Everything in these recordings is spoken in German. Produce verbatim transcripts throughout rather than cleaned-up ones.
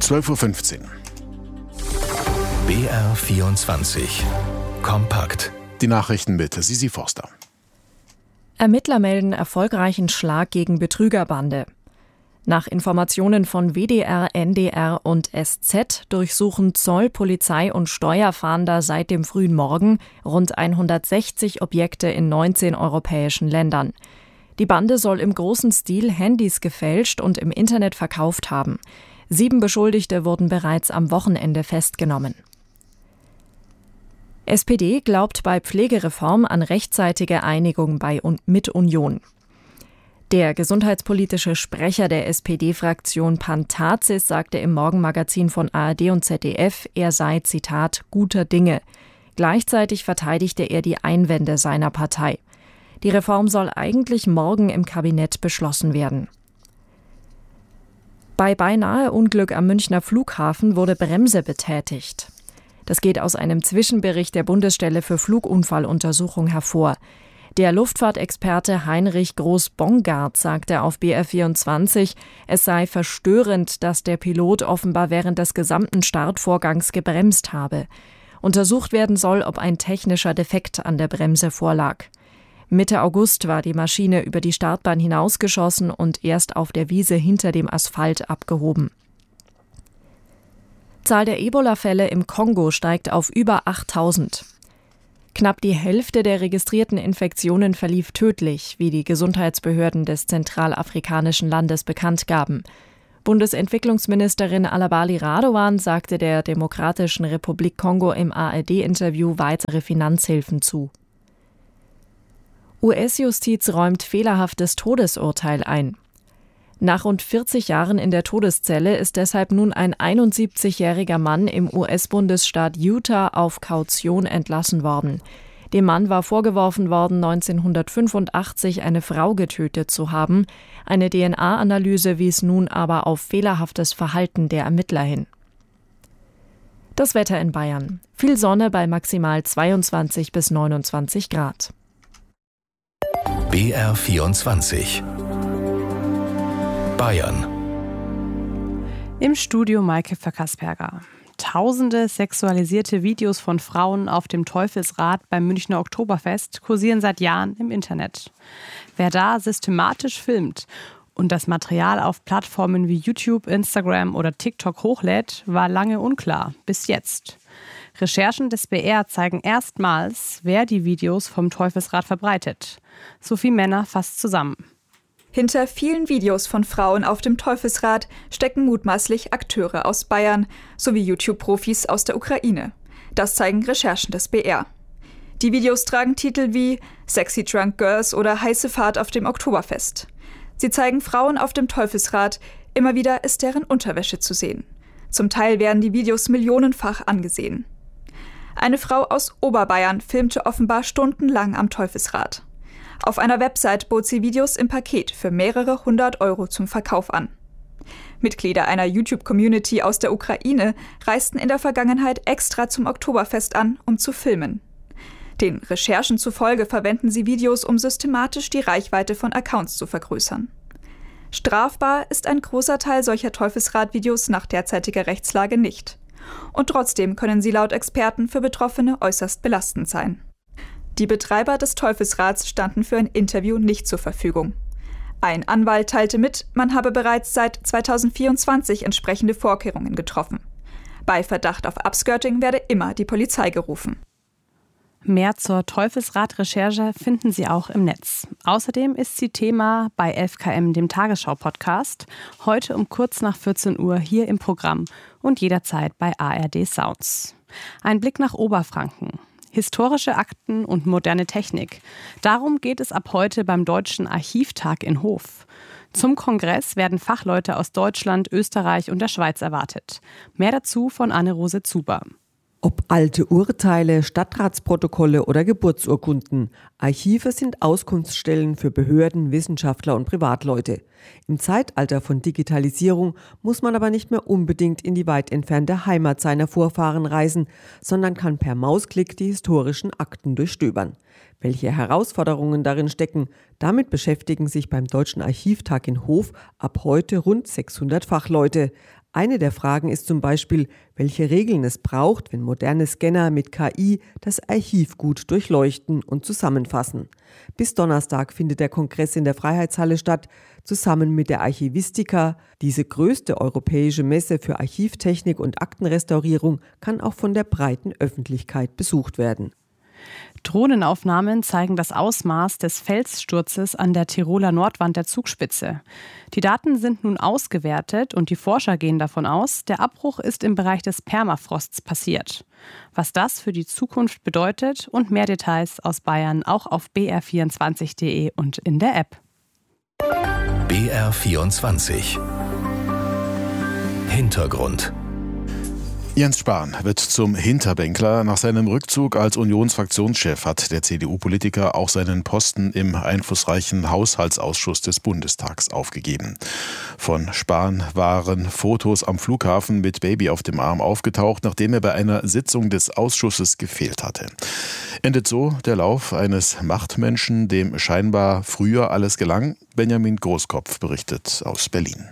zwölf Uhr fünfzehn. B R vierundzwanzig. Kompakt. Die Nachrichten mit Sisi Forster. Ermittler melden erfolgreichen Schlag gegen Betrügerbande. Nach Informationen von W D R, N D R und S Z durchsuchen Zoll, Polizei und Steuerfahnder seit dem frühen Morgen rund hundertsechzig Objekte in neunzehn europäischen Ländern. Die Bande soll im großen Stil Handys gefälscht und im Internet verkauft haben. Sieben Beschuldigte wurden bereits am Wochenende festgenommen. S P D glaubt bei Pflegereform an rechtzeitige Einigung bei und mit Union. Der gesundheitspolitische Sprecher der S P D-Fraktion Pantazis sagte im Morgenmagazin von A R D und Z D F, er sei, Zitat, guter Dinge. Gleichzeitig verteidigte er die Einwände seiner Partei. Die Reform soll eigentlich morgen im Kabinett beschlossen werden. Bei beinahe Unglück am Münchner Flughafen wurde Bremse betätigt. Das geht aus einem Zwischenbericht der Bundesstelle für Flugunfalluntersuchung hervor. Der Luftfahrtexperte Heinrich Groß-Bongard sagte auf B R vierundzwanzig, es sei verstörend, dass der Pilot offenbar während des gesamten Startvorgangs gebremst habe. Untersucht werden soll, ob ein technischer Defekt an der Bremse vorlag. Mitte August war die Maschine über die Startbahn hinausgeschossen und erst auf der Wiese hinter dem Asphalt abgehoben. Zahl der Ebola-Fälle im Kongo steigt auf über achttausend. Knapp die Hälfte der registrierten Infektionen verlief tödlich, wie die Gesundheitsbehörden des zentralafrikanischen Landes bekannt gaben. Bundesentwicklungsministerin Alabali Radovan sagte der Demokratischen Republik Kongo im A R D-Interview weitere Finanzhilfen zu. U S-Justiz räumt fehlerhaftes Todesurteil ein. Nach rund vierzig Jahren in der Todeszelle ist deshalb nun ein einundsiebzigjähriger Mann im U S-Bundesstaat Utah auf Kaution entlassen worden. Dem Mann war vorgeworfen worden, neunzehnhundertfünfundachtzig eine Frau getötet zu haben. Eine D N A-Analyse wies nun aber auf fehlerhaftes Verhalten der Ermittler hin. Das Wetter in Bayern. Viel Sonne bei maximal zweiundzwanzig bis neunundzwanzig Grad. B R vierundzwanzig. Bayern. Im Studio Maike Vöckersberger. Tausende sexualisierte Videos von Frauen auf dem Teufelsrad beim Münchner Oktoberfest kursieren seit Jahren im Internet. Wer da systematisch filmt und das Material auf Plattformen wie YouTube, Instagram oder TikTok hochlädt, war lange unklar, bis jetzt. Recherchen des B R zeigen erstmals, wer die Videos vom Teufelsrad verbreitet. Sophie Männer fasst zusammen. Hinter vielen Videos von Frauen auf dem Teufelsrad stecken mutmaßlich Akteure aus Bayern sowie YouTube-Profis aus der Ukraine. Das zeigen Recherchen des B R. Die Videos tragen Titel wie Sexy Drunk Girls oder Heiße Fahrt auf dem Oktoberfest. Sie zeigen Frauen auf dem Teufelsrad, immer wieder ist deren Unterwäsche zu sehen. Zum Teil werden die Videos millionenfach angesehen. Eine Frau aus Oberbayern filmte offenbar stundenlang am Teufelsrad. Auf einer Website bot sie Videos im Paket für mehrere hundert Euro zum Verkauf an. Mitglieder einer YouTube-Community aus der Ukraine reisten in der Vergangenheit extra zum Oktoberfest an, um zu filmen. Den Recherchen zufolge verwenden sie Videos, um systematisch die Reichweite von Accounts zu vergrößern. Strafbar ist ein großer Teil solcher Teufelsrad-Videos nach derzeitiger Rechtslage nicht. Und trotzdem können sie laut Experten für Betroffene äußerst belastend sein. Die Betreiber des Teufelsrads standen für ein Interview nicht zur Verfügung. Ein Anwalt teilte mit, man habe bereits seit zweitausendvierundzwanzig entsprechende Vorkehrungen getroffen. Bei Verdacht auf Upskirting werde immer die Polizei gerufen. Mehr zur Teufelsrad-Recherche finden Sie auch im Netz. Außerdem ist sie Thema bei elf Kilometer pro Stunde, dem Tagesschau-Podcast, heute um kurz nach vierzehn Uhr hier im Programm und jederzeit bei A R D Sounds. Ein Blick nach Oberfranken. Historische Akten und moderne Technik. Darum geht es ab heute beim Deutschen Archivtag in Hof. Zum Kongress werden Fachleute aus Deutschland, Österreich und der Schweiz erwartet. Mehr dazu von Anne-Rose Zuber. Ob alte Urteile, Stadtratsprotokolle oder Geburtsurkunden, Archive sind Auskunftsstellen für Behörden, Wissenschaftler und Privatleute. Im Zeitalter von Digitalisierung muss man aber nicht mehr unbedingt in die weit entfernte Heimat seiner Vorfahren reisen, sondern kann per Mausklick die historischen Akten durchstöbern. Welche Herausforderungen darin stecken, damit beschäftigen sich beim Deutschen Archivtag in Hof ab heute rund sechshundert Fachleute. Eine der Fragen ist zum Beispiel, welche Regeln es braucht, wenn moderne Scanner mit K I das Archiv gut durchleuchten und zusammenfassen. Bis Donnerstag findet der Kongress in der Freiheitshalle statt, zusammen mit der Archivistica. Diese größte europäische Messe für Archivtechnik und Aktenrestaurierung kann auch von der breiten Öffentlichkeit besucht werden. Drohnenaufnahmen zeigen das Ausmaß des Felssturzes an der Tiroler Nordwand der Zugspitze. Die Daten sind nun ausgewertet und die Forscher gehen davon aus, der Abbruch ist im Bereich des Permafrosts passiert. Was das für die Zukunft bedeutet und mehr Details aus Bayern auch auf b r vierundzwanzig punkt d e und in der App. B R vierundzwanzig Hintergrund. Jens Spahn wird zum Hinterbänkler. Nach seinem Rückzug als Unionsfraktionschef hat der C D U-Politiker auch seinen Posten im einflussreichen Haushaltsausschuss des Bundestags aufgegeben. Von Spahn waren Fotos am Flughafen mit Baby auf dem Arm aufgetaucht, nachdem er bei einer Sitzung des Ausschusses gefehlt hatte. Endet so der Lauf eines Machtmenschen, dem scheinbar früher alles gelang? Benjamin Großkopf berichtet aus Berlin.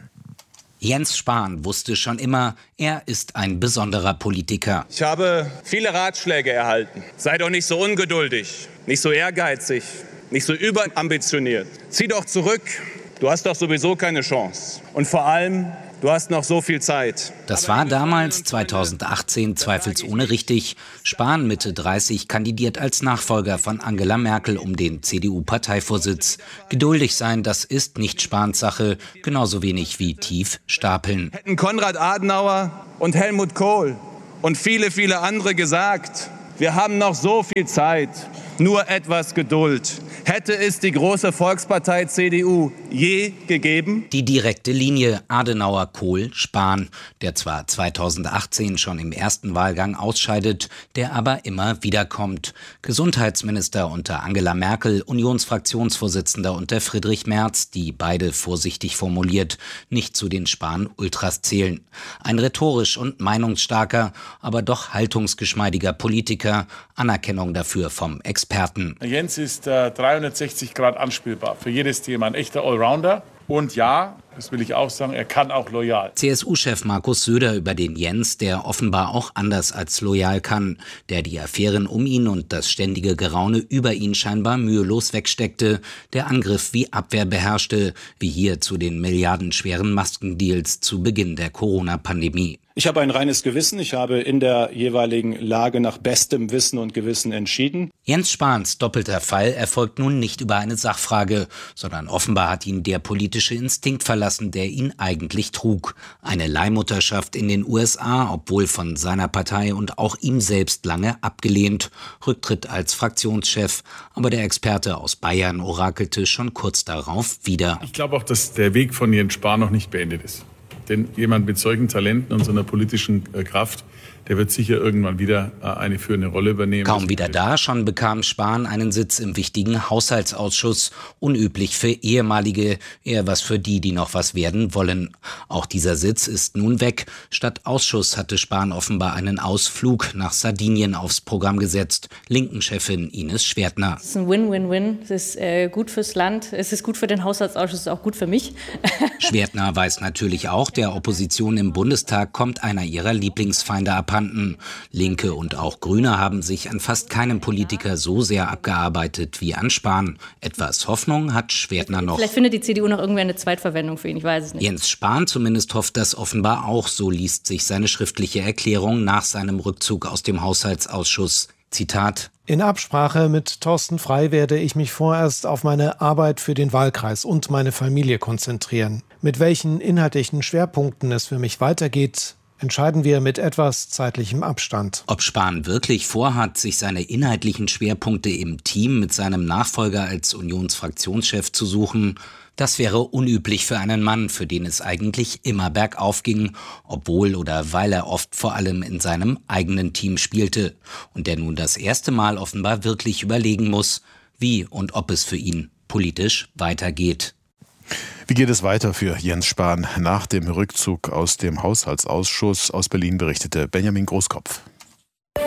Jens Spahn wusste schon immer, er ist ein besonderer Politiker. Ich habe viele Ratschläge erhalten. Sei doch nicht so ungeduldig, nicht so ehrgeizig, nicht so überambitioniert. Zieh doch zurück, du hast doch sowieso keine Chance. Und vor allem, du hast noch so viel Zeit. Das war damals, zweitausendachtzehn, zweifelsohne richtig. Spahn, Mitte dreißig, kandidiert als Nachfolger von Angela Merkel um den C D U-Parteivorsitz. Geduldig sein, das ist nicht Spahns Sache, genauso wenig wie tief stapeln. Hätten Konrad Adenauer und Helmut Kohl und viele, viele andere gesagt, wir haben noch so viel Zeit, nur etwas Geduld. Hätte es die große Volkspartei C D U je gegeben? Die direkte Linie Adenauer, Kohl, Spahn, der zwar zweitausendachtzehn schon im ersten Wahlgang ausscheidet, der aber immer wiederkommt. Gesundheitsminister unter Angela Merkel, Unionsfraktionsvorsitzender unter Friedrich Merz, die beide vorsichtig formuliert nicht zu den Spahn-Ultras zählen. Ein rhetorisch und meinungsstarker, aber doch haltungsgeschmeidiger Politiker, Anerkennung dafür vom Experten. Jens ist äh, dreihundertsechzig Grad anspielbar, für jedes Thema ein echter Allrounder. Und ja, das will ich auch sagen, er kann auch loyal. C S U-Chef Markus Söder über den Jens, der offenbar auch anders als loyal kann, der die Affären um ihn und das ständige Geraune über ihn scheinbar mühelos wegsteckte, der Angriff wie Abwehr beherrschte, wie hier zu den milliardenschweren Maskendeals zu Beginn der Corona-Pandemie. Ich habe ein reines Gewissen. Ich habe in der jeweiligen Lage nach bestem Wissen und Gewissen entschieden. Jens Spahns doppelter Fall erfolgt nun nicht über eine Sachfrage, sondern offenbar hat ihn der politische Instinkt verlassen, der ihn eigentlich trug. Eine Leihmutterschaft in den U S A, obwohl von seiner Partei und auch ihm selbst lange abgelehnt. Rücktritt als Fraktionschef. Aber der Experte aus Bayern orakelte schon kurz darauf wieder. Ich glaube auch, dass der Weg von Jens Spahn noch nicht beendet ist. Denn jemand mit solchen Talenten und so einer politischen äh, Kraft, der wird sicher irgendwann wieder äh, eine führende Rolle übernehmen. Kaum wieder da, schon bekam Spahn einen Sitz im wichtigen Haushaltsausschuss. Unüblich für ehemalige, eher was für die, die noch was werden wollen. Auch dieser Sitz ist nun weg. Statt Ausschuss hatte Spahn offenbar einen Ausflug nach Sardinien aufs Programm gesetzt. Linken-Chefin Ines Schwertner. Es ist ein Win-Win-Win. Es ist äh, gut fürs Land, es ist gut für den Haushaltsausschuss, es ist auch gut für mich. Schwertner weiß natürlich auch, der Opposition im Bundestag kommt einer ihrer Lieblingsfeinde abhanden. Linke und auch Grüne haben sich an fast keinem Politiker so sehr abgearbeitet wie an Spahn. Etwas Hoffnung hat Schwertner noch. Vielleicht findet die C D U noch irgendwie eine Zweitverwendung für ihn, ich weiß es nicht. Jens Spahn zumindest hofft das offenbar auch, so liest sich seine schriftliche Erklärung nach seinem Rückzug aus dem Haushaltsausschuss. Zitat: In Absprache mit Thorsten Frey werde ich mich vorerst auf meine Arbeit für den Wahlkreis und meine Familie konzentrieren. Mit welchen inhaltlichen Schwerpunkten es für mich weitergeht, entscheiden wir mit etwas zeitlichem Abstand. Ob Spahn wirklich vorhat, sich seine inhaltlichen Schwerpunkte im Team mit seinem Nachfolger als Unionsfraktionschef zu suchen, das wäre unüblich für einen Mann, für den es eigentlich immer bergauf ging, obwohl oder weil er oft vor allem in seinem eigenen Team spielte und der nun das erste Mal offenbar wirklich überlegen muss, wie und ob es für ihn politisch weitergeht. Wie geht es weiter für Jens Spahn nach dem Rückzug aus dem Haushaltsausschuss? Aus Berlin berichtete Benjamin Großkopf.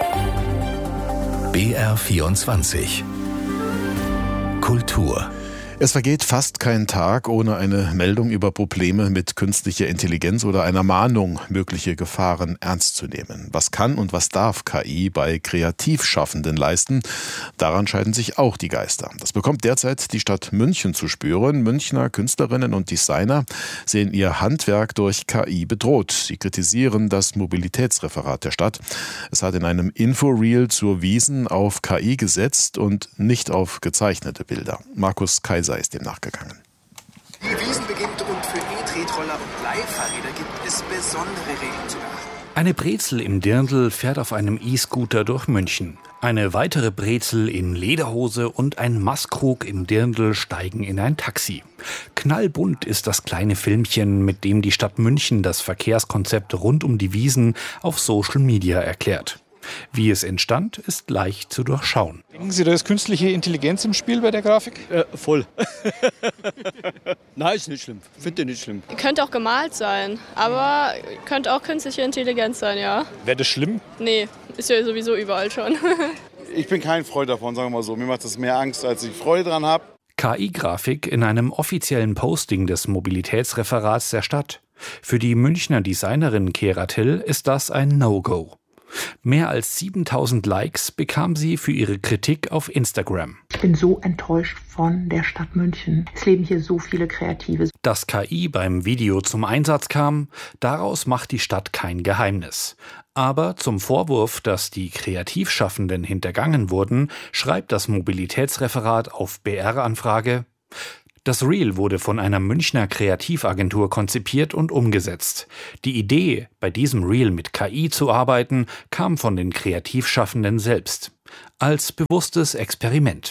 B R vierundzwanzig Kultur. Es vergeht fast kein Tag ohne eine Meldung über Probleme mit künstlicher Intelligenz oder einer Mahnung, mögliche Gefahren ernst zu nehmen. Was kann und was darf K I bei Kreativschaffenden leisten? Daran scheiden sich auch die Geister. Das bekommt derzeit die Stadt München zu spüren. Münchner Künstlerinnen und Designer sehen ihr Handwerk durch K I bedroht. Sie kritisieren das Mobilitätsreferat der Stadt. Es hat in einem Inforeel zur Wiesn auf K I gesetzt und nicht auf gezeichnete Bilder. Markus Kaiser ist dem nachgegangen. Die Wiesn beginnt und für E-Tretroller und Leihfahrräder gibt es besondere Regeln zu beachten. Eine Brezel im Dirndl fährt auf einem E-Scooter durch München. Eine weitere Brezel in Lederhose und ein Maßkrug im Dirndl steigen in ein Taxi. Knallbunt ist das kleine Filmchen, mit dem die Stadt München das Verkehrskonzept rund um die Wiesn auf Social Media erklärt. Wie es entstand, ist leicht zu durchschauen. Denken Sie, da ist künstliche Intelligenz im Spiel bei der Grafik? Äh, voll. Nein, ist nicht schlimm. Finde ich nicht schlimm. Könnte auch gemalt sein, aber könnte auch künstliche Intelligenz sein, ja. Wäre das schlimm? Nee, ist ja sowieso überall schon. Ich bin kein Freund davon, sagen wir mal so. Mir macht das mehr Angst, als ich Freude dran habe. K I-Grafik in einem offiziellen Posting des Mobilitätsreferats der Stadt. Für die Münchner Designerin Kera Till ist das ein No-Go. Mehr als siebentausend Likes bekam sie für ihre Kritik auf Instagram. Ich bin so enttäuscht von der Stadt München. Es leben hier so viele Kreative. Dass K I beim Video zum Einsatz kam, daraus macht die Stadt kein Geheimnis. Aber zum Vorwurf, dass die Kreativschaffenden hintergangen wurden, schreibt das Mobilitätsreferat auf B R-Anfrage: Das Reel wurde von einer Münchner Kreativagentur konzipiert und umgesetzt. Die Idee, bei diesem Reel mit K I zu arbeiten, kam von den Kreativschaffenden selbst. Als bewusstes Experiment.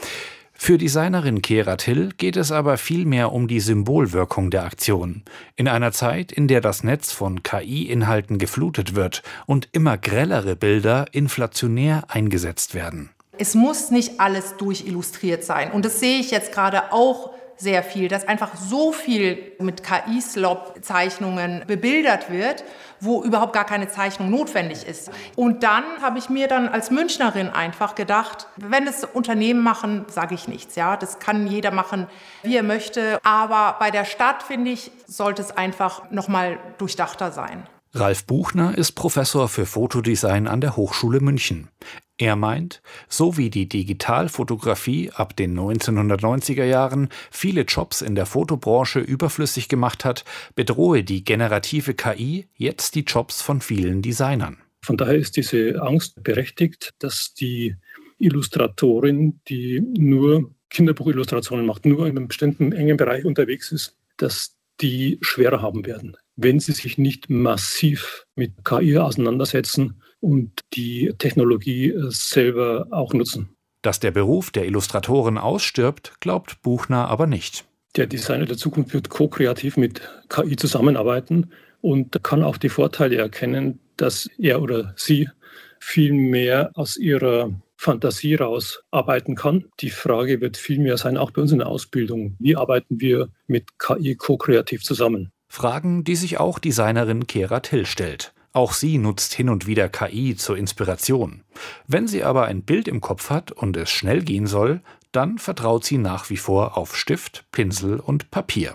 Für Designerin Kera Till geht es aber vielmehr um die Symbolwirkung der Aktion. In einer Zeit, in der das Netz von K I-Inhalten geflutet wird und immer grellere Bilder inflationär eingesetzt werden. Es muss nicht alles durchillustriert sein. Und das sehe ich jetzt gerade auch sehr viel, dass einfach so viel mit K I-Slop-Zeichnungen bebildert wird, wo überhaupt gar keine Zeichnung notwendig ist. Und dann habe ich mir dann als Münchnerin einfach gedacht, wenn es Unternehmen machen, sage ich nichts. Ja, das kann jeder machen, wie er möchte. Aber bei der Stadt, finde ich, sollte es einfach noch mal durchdachter sein. Ralf Buchner ist Professor für Fotodesign an der Hochschule München. Er meint, so wie die Digitalfotografie ab den neunzehnhundertneunziger Jahren viele Jobs in der Fotobranche überflüssig gemacht hat, bedrohe die generative K I jetzt die Jobs von vielen Designern. Von daher ist diese Angst berechtigt, dass die Illustratorin, die nur Kinderbuchillustrationen macht, nur in einem bestimmten engen Bereich unterwegs ist, dass die schwerer haben werden, wenn sie sich nicht massiv mit K I auseinandersetzen und die Technologie selber auch nutzen. Dass der Beruf der Illustratoren ausstirbt, glaubt Buchner aber nicht. Der Designer der Zukunft wird ko-kreativ mit K I zusammenarbeiten und kann auch die Vorteile erkennen, dass er oder sie viel mehr aus ihrer Fantasie raus arbeiten kann. Die Frage wird viel mehr sein, auch bei uns in der Ausbildung. Wie arbeiten wir mit K I ko-kreativ zusammen? Fragen, die sich auch Designerin Kera Till stellt. Auch sie nutzt hin und wieder K I zur Inspiration. Wenn sie aber ein Bild im Kopf hat und es schnell gehen soll, dann vertraut sie nach wie vor auf Stift, Pinsel und Papier.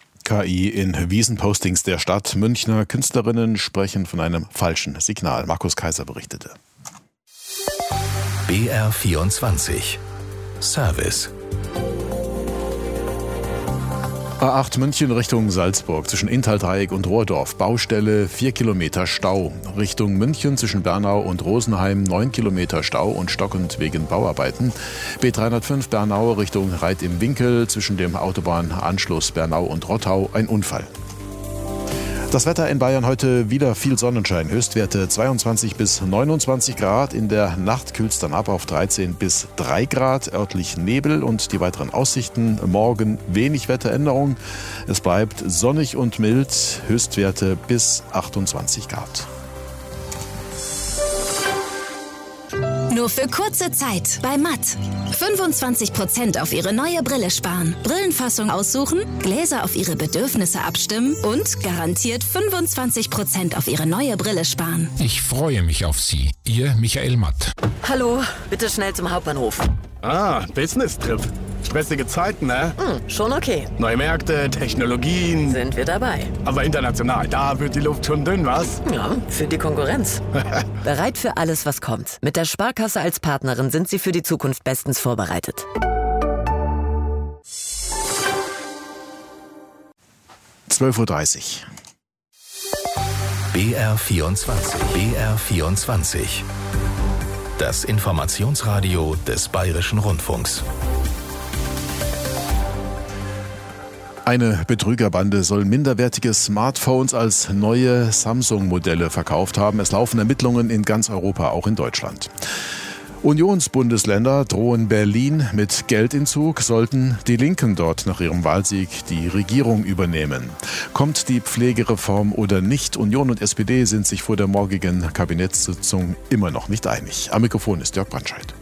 K I in Wiesenpostings der Stadt. Münchner Künstlerinnen sprechen von einem falschen Signal. Markus Kaiser berichtete. B R vierundzwanzig Service. A acht München Richtung Salzburg zwischen Inntal-Dreieck und Rohrdorf. Baustelle, vier Kilometer Stau. Richtung München zwischen Bernau und Rosenheim neun Kilometer Stau und stockend wegen Bauarbeiten. B dreihundertfünf Bernau Richtung Reit im Winkel zwischen dem Autobahnanschluss Bernau und Rottau ein Unfall. Das Wetter in Bayern heute wieder viel Sonnenschein. Höchstwerte zweiundzwanzig bis neunundzwanzig Grad. In der Nacht kühlt es dann ab auf dreizehn bis drei Grad. Örtlich Nebel und die weiteren Aussichten. Morgen wenig Wetteränderung. Es bleibt sonnig und mild. Höchstwerte bis achtundzwanzig Grad. Nur für kurze Zeit bei Matt. fünfundzwanzig Prozent auf Ihre neue Brille sparen. Brillenfassung aussuchen, Gläser auf Ihre Bedürfnisse abstimmen und garantiert fünfundzwanzig Prozent auf Ihre neue Brille sparen. Ich freue mich auf Sie. Ihr Michael Matt. Hallo, bitte schnell zum Hauptbahnhof. Ah, Business-Trip. Stressige Zeiten, ne? Hm, schon okay. Neue Märkte, Technologien. Sind wir dabei. Aber international, da wird die Luft schon dünn, was? Ja, für die Konkurrenz. Bereit für alles, was kommt. Mit der Sparkasse als Partnerin sind Sie für die Zukunft bestens vorbereitet. zwölf Uhr dreißig. B R vierundzwanzig. B R vierundzwanzig. Das Informationsradio des Bayerischen Rundfunks. Eine Betrügerbande soll minderwertige Smartphones als neue Samsung-Modelle verkauft haben. Es laufen Ermittlungen in ganz Europa, auch in Deutschland. Unionsbundesländer drohen Berlin mit Geldentzug, sollten die Linken dort nach ihrem Wahlsieg die Regierung übernehmen. Kommt die Pflegereform oder nicht? Union und S P D sind sich vor der morgigen Kabinettssitzung immer noch nicht einig. Am Mikrofon ist Jörg Brandscheid.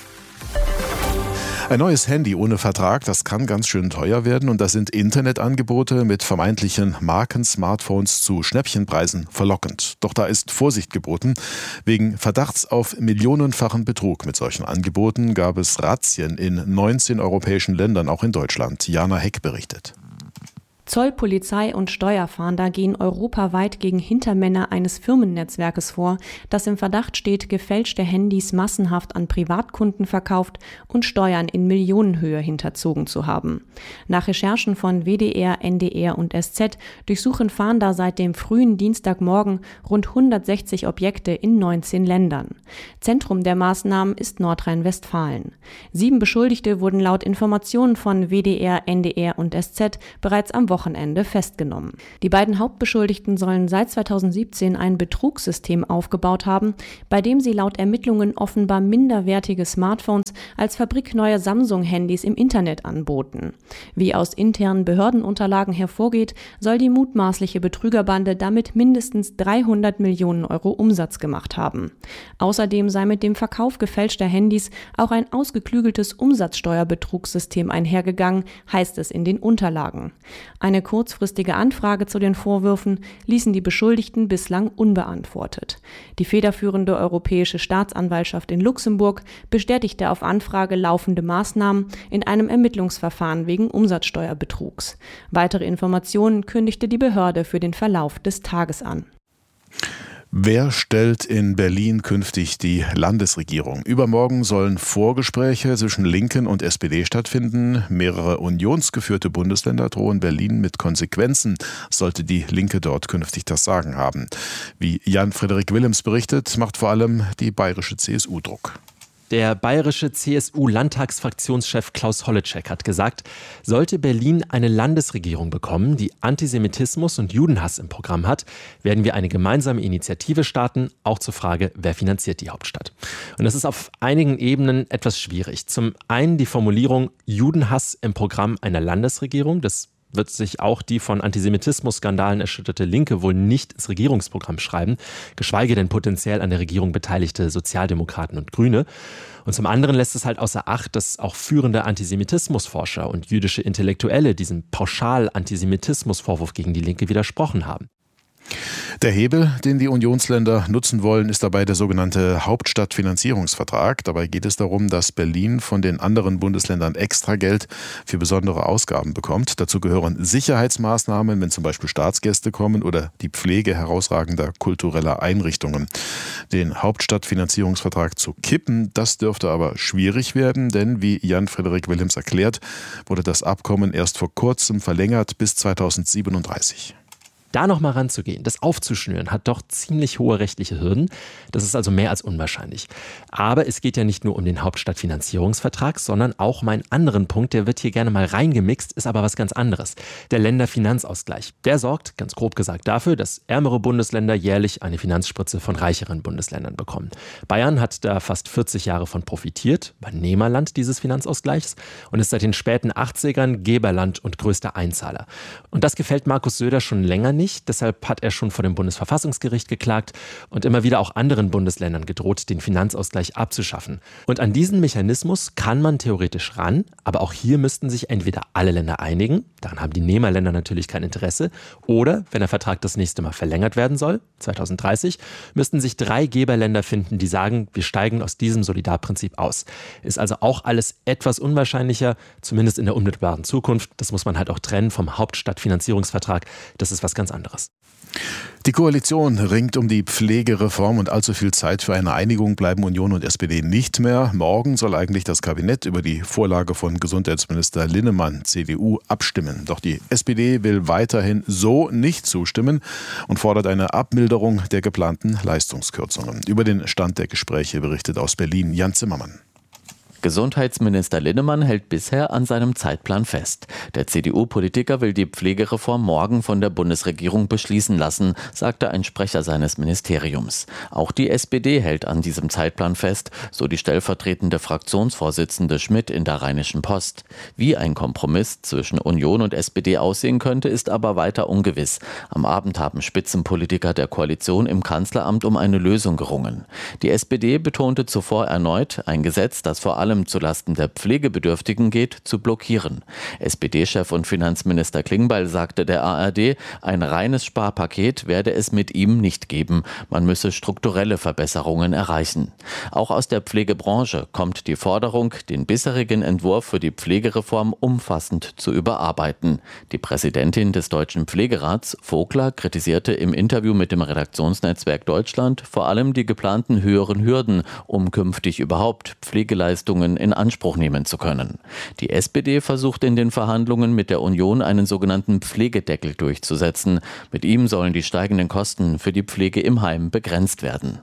Ein neues Handy ohne Vertrag, das kann ganz schön teuer werden, und da sind Internetangebote mit vermeintlichen Marken-Smartphones zu Schnäppchenpreisen verlockend. Doch da ist Vorsicht geboten. Wegen Verdachts auf millionenfachen Betrug mit solchen Angeboten gab es Razzien in neunzehn europäischen Ländern, auch in Deutschland. Jana Heck berichtet. Zoll, Polizei und Steuerfahnder gehen europaweit gegen Hintermänner eines Firmennetzwerkes vor, das im Verdacht steht, gefälschte Handys massenhaft an Privatkunden verkauft und Steuern in Millionenhöhe hinterzogen zu haben. Nach Recherchen von W D R, N D R und S Z durchsuchen Fahnder seit dem frühen Dienstagmorgen rund hundertsechzig Objekte in neunzehn Ländern. Zentrum der Maßnahmen ist Nordrhein-Westfalen. Sieben Beschuldigte wurden laut Informationen von W D R, N D R und S Z bereits am Wochenende festgenommen. Die beiden Hauptbeschuldigten sollen seit zweitausendsiebzehn ein Betrugssystem aufgebaut haben, bei dem sie laut Ermittlungen offenbar minderwertige Smartphones als fabrikneue Samsung-Handys im Internet anboten. Wie aus internen Behördenunterlagen hervorgeht, soll die mutmaßliche Betrügerbande damit mindestens dreihundert Millionen Euro Umsatz gemacht haben. Außerdem sei mit dem Verkauf gefälschter Handys auch ein ausgeklügeltes Umsatzsteuerbetrugssystem einhergegangen, heißt es in den Unterlagen. Eine kurzfristige Anfrage zu den Vorwürfen ließen die Beschuldigten bislang unbeantwortet. Die federführende Europäische Staatsanwaltschaft in Luxemburg bestätigte auf Anfrage laufende Maßnahmen in einem Ermittlungsverfahren wegen Umsatzsteuerbetrugs. Weitere Informationen kündigte die Behörde für den Verlauf des Tages an. Wer stellt in Berlin künftig die Landesregierung? Übermorgen sollen Vorgespräche zwischen Linken und S P D stattfinden. Mehrere unionsgeführte Bundesländer drohen Berlin mit Konsequenzen, sollte die Linke dort künftig das Sagen haben. Wie Jan-Frederik Willems berichtet, macht vor allem die bayerische C S U Druck. Der bayerische C S U-Landtagsfraktionschef Klaus Holleczek hat gesagt, sollte Berlin eine Landesregierung bekommen, die Antisemitismus und Judenhass im Programm hat, werden wir eine gemeinsame Initiative starten, auch zur Frage, wer finanziert die Hauptstadt. Und das ist auf einigen Ebenen etwas schwierig. Zum einen die Formulierung Judenhass im Programm einer Landesregierung, das wird sich auch die von Antisemitismus-Skandalen erschütterte Linke wohl nicht ins Regierungsprogramm schreiben, geschweige denn potenziell an der Regierung beteiligte Sozialdemokraten und Grüne. Und zum anderen lässt es halt außer Acht, dass auch führende Antisemitismusforscher und jüdische Intellektuelle diesem Pauschal-Antisemitismusvorwurf gegen die Linke widersprochen haben. Der Hebel, den die Unionsländer nutzen wollen, ist dabei der sogenannte Hauptstadtfinanzierungsvertrag. Dabei geht es darum, dass Berlin von den anderen Bundesländern extra Geld für besondere Ausgaben bekommt. Dazu gehören Sicherheitsmaßnahmen, wenn zum Beispiel Staatsgäste kommen, oder die Pflege herausragender kultureller Einrichtungen. Den Hauptstadtfinanzierungsvertrag zu kippen, das dürfte aber schwierig werden, denn wie Jan-Frederik Willems erklärt, wurde das Abkommen erst vor kurzem verlängert bis zweitausendsiebenunddreißig. Da noch mal ranzugehen, das aufzuschnüren, hat doch ziemlich hohe rechtliche Hürden. Das ist also mehr als unwahrscheinlich. Aber es geht ja nicht nur um den Hauptstadtfinanzierungsvertrag, sondern auch um einen anderen Punkt, der wird hier gerne mal reingemixt, ist aber was ganz anderes. Der Länderfinanzausgleich. Der sorgt, ganz grob gesagt, dafür, dass ärmere Bundesländer jährlich eine Finanzspritze von reicheren Bundesländern bekommen. Bayern hat da fast vierzig Jahre von profitiert, war Nehmerland dieses Finanzausgleichs und ist seit den späten achtzigern Geberland und größter Einzahler. Und das gefällt Markus Söder schon länger nicht. nicht. Deshalb hat er schon vor dem Bundesverfassungsgericht geklagt und immer wieder auch anderen Bundesländern gedroht, den Finanzausgleich abzuschaffen. Und an diesen Mechanismus kann man theoretisch ran, aber auch hier müssten sich entweder alle Länder einigen, daran haben die Nehmerländer natürlich kein Interesse, oder, wenn der Vertrag das nächste Mal verlängert werden soll, zwanzig dreißig, müssten sich drei Geberländer finden, die sagen, wir steigen aus diesem Solidarprinzip aus. Ist also auch alles etwas unwahrscheinlicher, zumindest in der unmittelbaren Zukunft. Das muss man halt auch trennen vom Hauptstadtfinanzierungsvertrag. Das ist was ganz anderes. Die Koalition ringt um die Pflegereform und allzu viel Zeit für eine Einigung bleiben Union und S P D nicht mehr. Morgen soll eigentlich das Kabinett über die Vorlage von Gesundheitsminister Linnemann, C D U, abstimmen. Doch die S P D will weiterhin so nicht zustimmen und fordert eine Abmilderung der geplanten Leistungskürzungen. Über den Stand der Gespräche berichtet aus Berlin Jan Zimmermann. Gesundheitsminister Linnemann hält bisher an seinem Zeitplan fest. Der C D U-Politiker will die Pflegereform morgen von der Bundesregierung beschließen lassen, sagte ein Sprecher seines Ministeriums. Auch die S P D hält an diesem Zeitplan fest, so die stellvertretende Fraktionsvorsitzende Schmidt in der Rheinischen Post. Wie ein Kompromiss zwischen Union und S P D aussehen könnte, ist aber weiter ungewiss. Am Abend haben Spitzenpolitiker der Koalition im Kanzleramt um eine Lösung gerungen. Die S P D betonte zuvor erneut, ein Gesetz, das vor allem zulasten der Pflegebedürftigen geht, zu blockieren. S P D-Chef und Finanzminister Klingbeil sagte der A R D, ein reines Sparpaket werde es mit ihm nicht geben. Man müsse strukturelle Verbesserungen erreichen. Auch aus der Pflegebranche kommt die Forderung, den bisherigen Entwurf für die Pflegereform umfassend zu überarbeiten. Die Präsidentin des Deutschen Pflegerats, Vogler, kritisierte im Interview mit dem Redaktionsnetzwerk Deutschland vor allem die geplanten höheren Hürden, um künftig überhaupt Pflegeleistungen in Anspruch nehmen zu können. Die S P D versucht in den Verhandlungen mit der Union einen sogenannten Pflegedeckel durchzusetzen. Mit ihm sollen die steigenden Kosten für die Pflege im Heim begrenzt werden.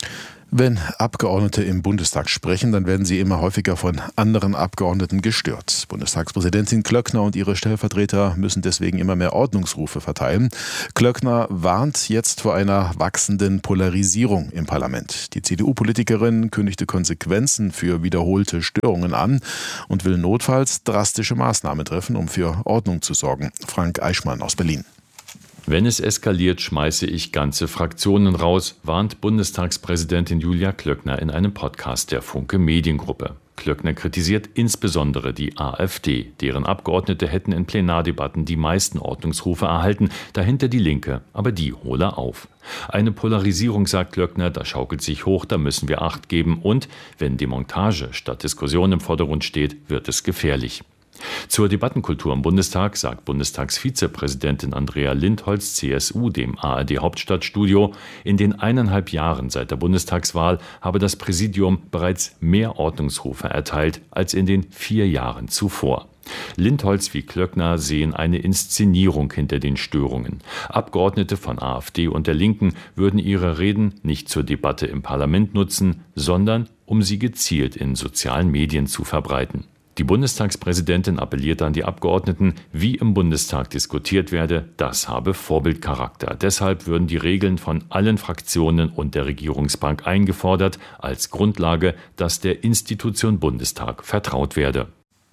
Wenn Abgeordnete im Bundestag sprechen, dann werden sie immer häufiger von anderen Abgeordneten gestört. Bundestagspräsidentin Klöckner und ihre Stellvertreter müssen deswegen immer mehr Ordnungsrufe verteilen. Klöckner warnt jetzt vor einer wachsenden Polarisierung im Parlament. Die C D U-Politikerin kündigte Konsequenzen für wiederholte Störungen an und will notfalls drastische Maßnahmen treffen, um für Ordnung zu sorgen. Frank Eichmann aus Berlin. Wenn es eskaliert, schmeiße ich ganze Fraktionen raus, warnt Bundestagspräsidentin Julia Klöckner in einem Podcast der Funke Mediengruppe. Klöckner kritisiert insbesondere die AfD. Deren Abgeordnete hätten in Plenardebatten die meisten Ordnungsrufe erhalten, dahinter die Linke, aber die hole auf. Eine Polarisierung, sagt Klöckner, da schaukelt sich hoch, da müssen wir Acht geben und, wenn Demontage statt Diskussion im Vordergrund steht, wird es gefährlich. Zur Debattenkultur im Bundestag sagt Bundestagsvizepräsidentin Andrea Lindholz, C S U, dem A R D-Hauptstadtstudio, in den eineinhalb Jahren seit der Bundestagswahl habe das Präsidium bereits mehr Ordnungsrufe erteilt als in den vier Jahren zuvor. Lindholz wie Klöckner sehen eine Inszenierung hinter den Störungen. Abgeordnete von AfD und der Linken würden ihre Reden nicht zur Debatte im Parlament nutzen, sondern um sie gezielt in sozialen Medien zu verbreiten. Die Bundestagspräsidentin appelliert an die Abgeordneten, wie im Bundestag diskutiert werde, das habe Vorbildcharakter. Deshalb würden die Regeln von allen Fraktionen und der Regierungsbank eingefordert, als Grundlage, dass der Institution Bundestag vertraut werde.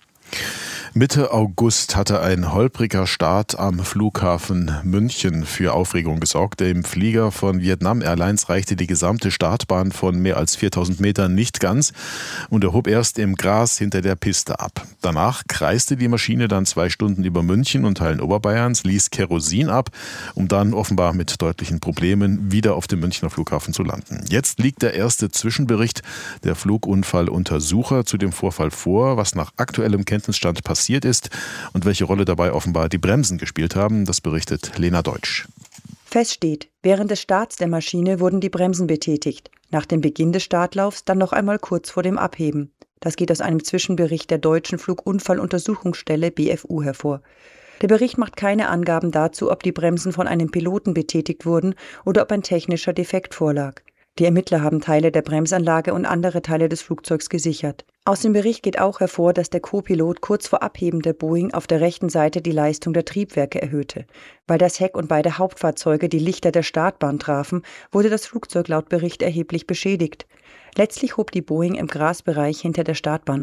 Mitte August hatte ein holpriger Start am Flughafen München für Aufregung gesorgt. Dem Flieger von Vietnam Airlines reichte die gesamte Startbahn von mehr als viertausend Metern nicht ganz und er hob erst im Gras hinter der Piste ab. Danach kreiste die Maschine dann zwei Stunden über München und Teilen Oberbayerns, ließ Kerosin ab, um dann offenbar mit deutlichen Problemen wieder auf dem Münchner Flughafen zu landen. Jetzt liegt der erste Zwischenbericht der Flugunfalluntersucher zu dem Vorfall vor, was nach aktuellem Kenntnisstand passiert passiert ist und welche Rolle dabei offenbar die Bremsen gespielt haben, das berichtet Lena Deutsch. Fest steht, während des Starts der Maschine wurden die Bremsen betätigt. Nach dem Beginn des Startlaufs dann noch einmal kurz vor dem Abheben. Das geht aus einem Zwischenbericht der Deutschen Flugunfalluntersuchungsstelle B F U hervor. Der Bericht macht keine Angaben dazu, ob die Bremsen von einem Piloten betätigt wurden oder ob ein technischer Defekt vorlag. Die Ermittler haben Teile der Bremsanlage und andere Teile des Flugzeugs gesichert. Aus dem Bericht geht auch hervor, dass der Co-Pilot kurz vor Abheben der Boeing auf der rechten Seite die Leistung der Triebwerke erhöhte. Weil das Heck und beide Hauptfahrzeuge die Lichter der Startbahn trafen, wurde das Flugzeug laut Bericht erheblich beschädigt. Letztlich hob die Boeing im Grasbereich hinter der Startbahn ab.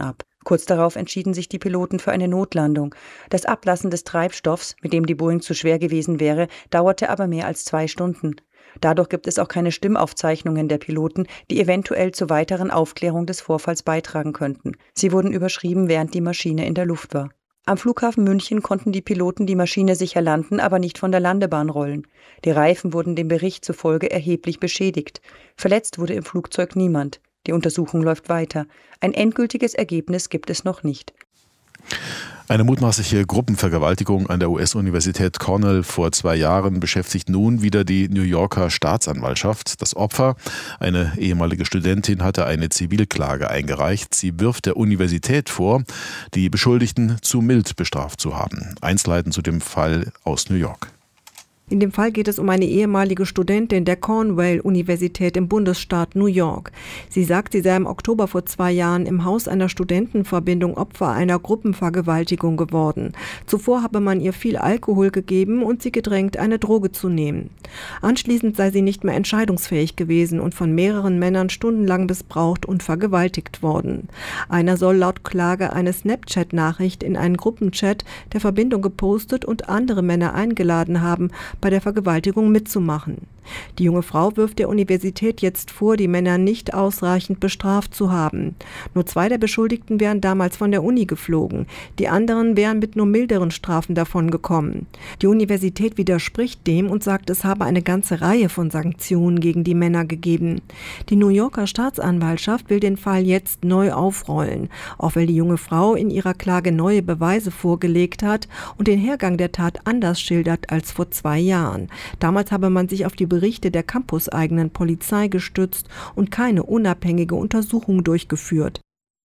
Kurz darauf entschieden sich die Piloten für eine Notlandung. Das Ablassen des Treibstoffs, mit dem die Boeing zu schwer gewesen wäre, dauerte aber mehr als zwei Stunden. Dadurch gibt es auch keine Stimmaufzeichnungen der Piloten, die eventuell zur weiteren Aufklärung des Vorfalls beitragen könnten. Sie wurden überschrieben, während die Maschine in der Luft war. Am Flughafen München konnten die Piloten die Maschine sicher landen, aber nicht von der Landebahn rollen. Die Reifen wurden dem Bericht zufolge erheblich beschädigt. Verletzt wurde im Flugzeug niemand. Die Untersuchung läuft weiter. Ein endgültiges Ergebnis gibt es noch nicht. Eine mutmaßliche Gruppenvergewaltigung an der U S-Universität Cornell vor zwei Jahren beschäftigt nun wieder die New Yorker Staatsanwaltschaft. Das Opfer, eine ehemalige Studentin, hatte eine Zivilklage eingereicht. Sie wirft der Universität vor, die Beschuldigten zu mild bestraft zu haben. Einzelheiten zu dem Fall aus New York. In dem Fall geht es um eine ehemalige Studentin der Cornell-Universität im Bundesstaat New York. Sie sagt, sie sei im Oktober vor zwei Jahren im Haus einer Studentenverbindung Opfer einer Gruppenvergewaltigung geworden. Zuvor habe man ihr viel Alkohol gegeben und sie gedrängt, eine Droge zu nehmen. Anschließend sei sie nicht mehr entscheidungsfähig gewesen und von mehreren Männern stundenlang missbraucht und vergewaltigt worden. Einer soll laut Klage eine Snapchat-Nachricht in einen Gruppenchat der Verbindung gepostet und andere Männer eingeladen haben, bei der Vergewaltigung mitzumachen. Die junge Frau wirft der Universität jetzt vor, die Männer nicht ausreichend bestraft zu haben. Nur zwei der Beschuldigten wären damals von der Uni geflogen. Die anderen wären mit nur milderen Strafen davongekommen. Die Universität widerspricht dem und sagt, es habe eine ganze Reihe von Sanktionen gegen die Männer gegeben. Die New Yorker Staatsanwaltschaft will den Fall jetzt neu aufrollen, auch weil die junge Frau in ihrer Klage neue Beweise vorgelegt hat und den Hergang der Tat anders schildert als vor zwei Jahren. Damals habe man sich auf die Berichte der campuseigenen Polizei gestützt und keine unabhängige Untersuchung durchgeführt.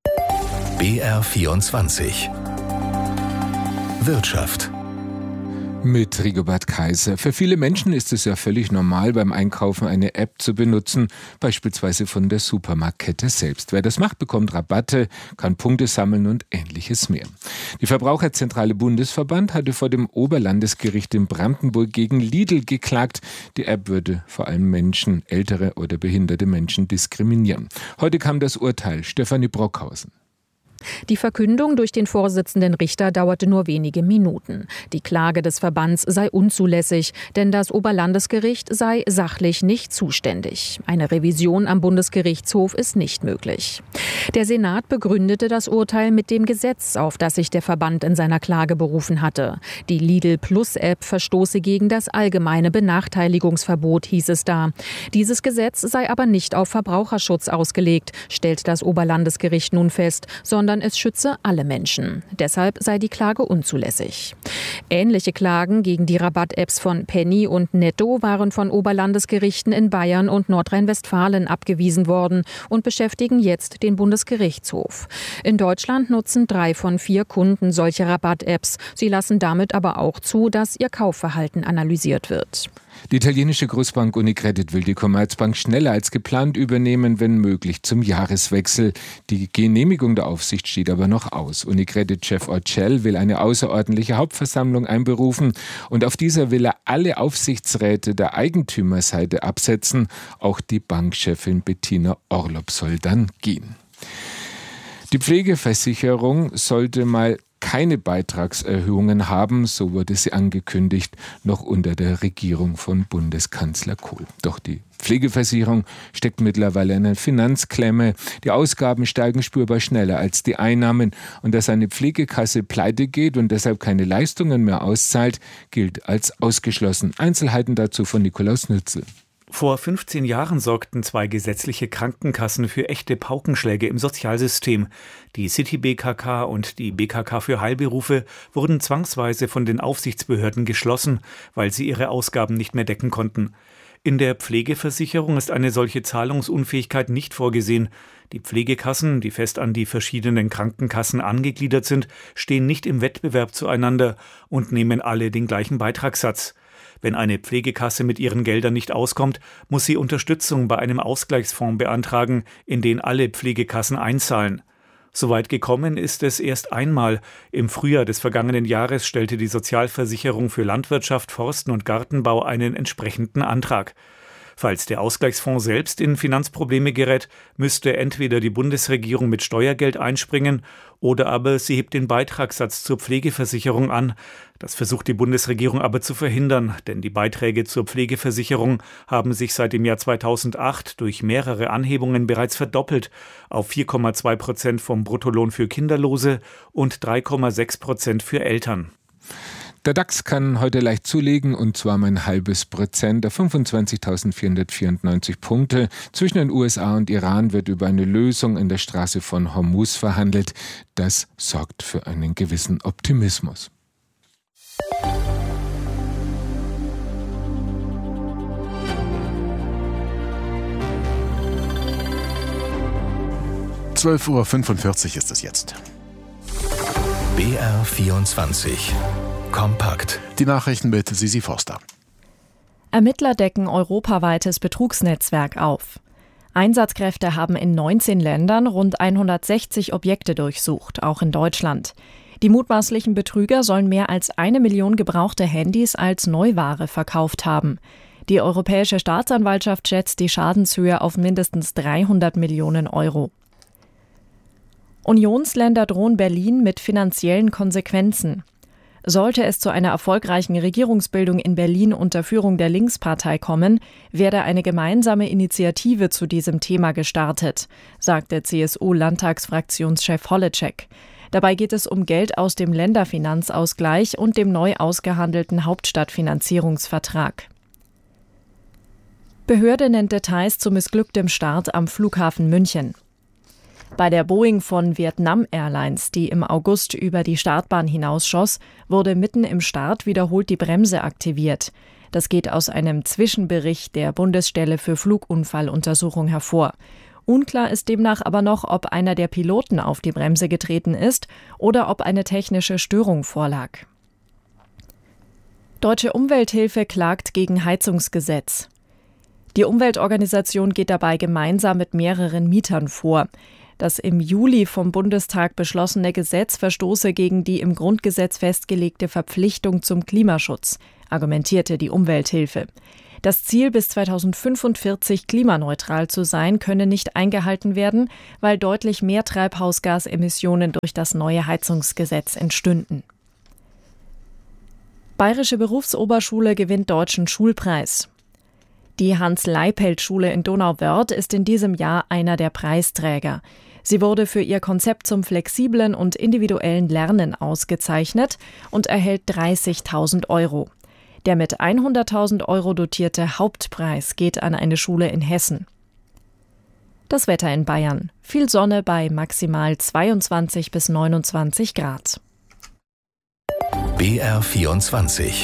B R vierundzwanzig Wirtschaft. Mit Rigobert Kaiser. Für viele Menschen ist es ja völlig normal, beim Einkaufen eine App zu benutzen, beispielsweise von der Supermarktkette selbst. Wer das macht, bekommt Rabatte, kann Punkte sammeln und ähnliches mehr. Die Verbraucherzentrale Bundesverband hatte vor dem Oberlandesgericht in Brandenburg gegen Lidl geklagt. Die App würde vor allem Menschen, ältere oder behinderte Menschen diskriminieren. Heute kam das Urteil. Stefanie Brockhausen. Die Verkündung durch den Vorsitzenden Richter dauerte nur wenige Minuten. Die Klage des Verbands sei unzulässig, denn das Oberlandesgericht sei sachlich nicht zuständig. Eine Revision am Bundesgerichtshof ist nicht möglich. Der Senat begründete das Urteil mit dem Gesetz, auf das sich der Verband in seiner Klage berufen hatte. Die Lidl-Plus-App verstoße gegen das allgemeine Benachteiligungsverbot, hieß es da. Dieses Gesetz sei aber nicht auf Verbraucherschutz ausgelegt, stellt das Oberlandesgericht nun fest, sondern es schütze alle Menschen. Deshalb sei die Klage unzulässig. Ähnliche Klagen gegen die Rabatt-Apps von Penny und Netto waren von Oberlandesgerichten in Bayern und Nordrhein-Westfalen abgewiesen worden und beschäftigen jetzt den Bundesgerichtshof. In Deutschland nutzen drei von vier Kunden solche Rabatt-Apps. Sie lassen damit aber auch zu, dass ihr Kaufverhalten analysiert wird. Die italienische Großbank Unicredit will die Commerzbank schneller als geplant übernehmen, wenn möglich zum Jahreswechsel. Die Genehmigung der Aufsicht steht aber noch aus. Unicredit-Chef Orcel will eine außerordentliche Hauptversammlung einberufen und auf dieser will er alle Aufsichtsräte der Eigentümerseite absetzen. Auch die Bankchefin Bettina Orlopp soll dann gehen. Die Pflegeversicherung sollte mal keine Beitragserhöhungen haben, so wurde sie angekündigt, noch unter der Regierung von Bundeskanzler Kohl. Doch die Pflegeversicherung steckt mittlerweile in einer Finanzklemme. Die Ausgaben steigen spürbar schneller als die Einnahmen. Und dass eine Pflegekasse pleite geht und deshalb keine Leistungen mehr auszahlt, gilt als ausgeschlossen. Einzelheiten dazu von Nikolaus Nützel. Vor fünfzehn Jahren sorgten zwei gesetzliche Krankenkassen für echte Paukenschläge im Sozialsystem. Die City B K K und die B K K für Heilberufe wurden zwangsweise von den Aufsichtsbehörden geschlossen, weil sie ihre Ausgaben nicht mehr decken konnten. In der Pflegeversicherung ist eine solche Zahlungsunfähigkeit nicht vorgesehen. Die Pflegekassen, die fest an die verschiedenen Krankenkassen angegliedert sind, stehen nicht im Wettbewerb zueinander und nehmen alle den gleichen Beitragssatz. Wenn eine Pflegekasse mit ihren Geldern nicht auskommt, muss sie Unterstützung bei einem Ausgleichsfonds beantragen, in den alle Pflegekassen einzahlen. Soweit gekommen ist es erst einmal. Im Frühjahr des vergangenen Jahres stellte die Sozialversicherung für Landwirtschaft, Forsten und Gartenbau einen entsprechenden Antrag. Falls der Ausgleichsfonds selbst in Finanzprobleme gerät, müsste entweder die Bundesregierung mit Steuergeld einspringen oder aber sie hebt den Beitragssatz zur Pflegeversicherung an. Das versucht die Bundesregierung aber zu verhindern, denn die Beiträge zur Pflegeversicherung haben sich seit dem Jahr zweitausendacht durch mehrere Anhebungen bereits verdoppelt auf vier Komma zwei Prozent vom Bruttolohn für Kinderlose und drei Komma sechs Prozent für Eltern. Der DAX kann heute leicht zulegen, und zwar um ein halbes Prozent auf fünfundzwanzigtausendvierhundertvierundneunzig Punkte. Zwischen den U S A und Iran wird über eine Lösung in der Straße von Hormuz verhandelt. Das sorgt für einen gewissen Optimismus. zwölf Uhr fünfundvierzig ist es jetzt. B R vierundzwanzig. Kompakt. Die Nachrichten mit Sisi Forster. Ermittler decken europaweites Betrugsnetzwerk auf. Einsatzkräfte haben in neunzehn Ländern rund hundertsechzig Objekte durchsucht, auch in Deutschland. Die mutmaßlichen Betrüger sollen mehr als eine Million gebrauchte Handys als Neuware verkauft haben. Die Europäische Staatsanwaltschaft schätzt die Schadenshöhe auf mindestens dreihundert Millionen Euro. Unionsländer drohen Berlin mit finanziellen Konsequenzen. Sollte es zu einer erfolgreichen Regierungsbildung in Berlin unter Führung der Linkspartei kommen, werde eine gemeinsame Initiative zu diesem Thema gestartet, sagte C S U-Landtagsfraktionschef Holleczek. Dabei geht es um Geld aus dem Länderfinanzausgleich und dem neu ausgehandelten Hauptstadtfinanzierungsvertrag. Behörde nennt Details zu missglücktem Start am Flughafen München. Bei der Boeing von Vietnam Airlines, die im August über die Startbahn hinausschoss, wurde mitten im Start wiederholt die Bremse aktiviert. Das geht aus einem Zwischenbericht der Bundesstelle für Flugunfalluntersuchung hervor. Unklar ist demnach aber noch, ob einer der Piloten auf die Bremse getreten ist oder ob eine technische Störung vorlag. Deutsche Umwelthilfe klagt gegen Heizungsgesetz. Die Umweltorganisation geht dabei gemeinsam mit mehreren Mietern vor. Das im Juli vom Bundestag beschlossene Gesetz verstoße gegen die im Grundgesetz festgelegte Verpflichtung zum Klimaschutz, argumentierte die Umwelthilfe. Das Ziel, bis zweitausendfünfundvierzig klimaneutral zu sein, könne nicht eingehalten werden, weil deutlich mehr Treibhausgasemissionen durch das neue Heizungsgesetz entstünden. Bayerische Berufsoberschule gewinnt Deutschen Schulpreis. Die Hans-Leipelt-Schule in Donauwörth ist in diesem Jahr einer der Preisträger. Sie wurde für ihr Konzept zum flexiblen und individuellen Lernen ausgezeichnet und erhält dreißigtausend Euro. Der mit hunderttausend Euro dotierte Hauptpreis geht an eine Schule in Hessen. Das Wetter in Bayern. Viel Sonne bei maximal zweiundzwanzig bis neunundzwanzig Grad. B R vierundzwanzig.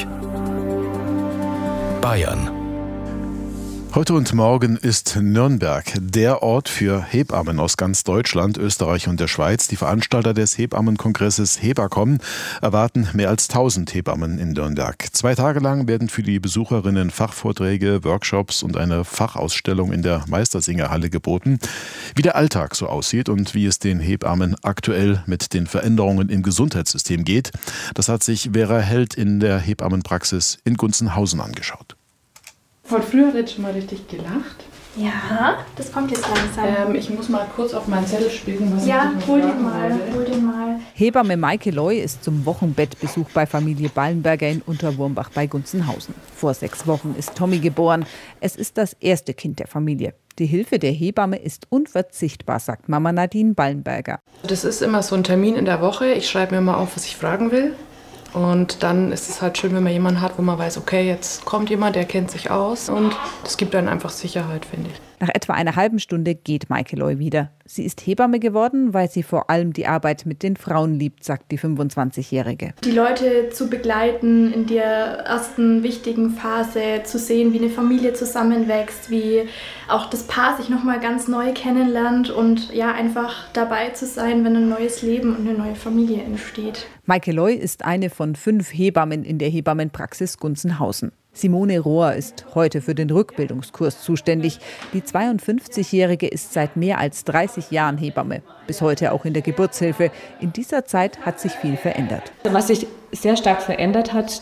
Bayern. Heute und morgen ist Nürnberg der Ort für Hebammen aus ganz Deutschland, Österreich und der Schweiz. Die Veranstalter des Hebammenkongresses Hebacom erwarten mehr als tausend Hebammen in Nürnberg. Zwei Tage lang werden für die Besucherinnen Fachvorträge, Workshops und eine Fachausstellung in der Meistersingerhalle geboten. Wie der Alltag so aussieht und wie es den Hebammen aktuell mit den Veränderungen im Gesundheitssystem geht, das hat sich Vera Held in der Hebammenpraxis in Gunzenhausen angeschaut. Heute früh hat jetzt schon mal richtig gelacht. Ja, das kommt jetzt langsam. Ähm, ich muss mal kurz auf meinen Zettel spielen, was ja, ich hol den mal, hol den mal. Hebamme Maike Loy ist zum Wochenbettbesuch bei Familie Ballenberger in Unterwurmbach bei Gunzenhausen. Vor sechs Wochen ist Tommy geboren. Es ist das erste Kind der Familie. Die Hilfe der Hebamme ist unverzichtbar, sagt Mama Nadine Ballenberger. Das ist immer so ein Termin in der Woche. Ich schreibe mir mal auf, was ich fragen will. Und dann ist es halt schön, wenn man jemanden hat, wo man weiß, okay, jetzt kommt jemand, der kennt sich aus. Und das gibt dann einfach Sicherheit, finde ich. Nach etwa einer halben Stunde geht Maike Loy wieder. Sie ist Hebamme geworden, weil sie vor allem die Arbeit mit den Frauen liebt, sagt die fünfundzwanzigjährige. Die Leute zu begleiten in der ersten wichtigen Phase, zu sehen, wie eine Familie zusammenwächst, wie auch das Paar sich nochmal ganz neu kennenlernt und ja, einfach dabei zu sein, wenn ein neues Leben und eine neue Familie entsteht. Maike Loy ist eine von fünf Hebammen in der Hebammenpraxis Gunzenhausen. Simone Rohr ist heute für den Rückbildungskurs zuständig. Die zweiundfünfzigjährige ist seit mehr als dreißig Jahren Hebamme, bis heute auch in der Geburtshilfe. In dieser Zeit hat sich viel verändert. Was sich sehr stark verändert hat, dass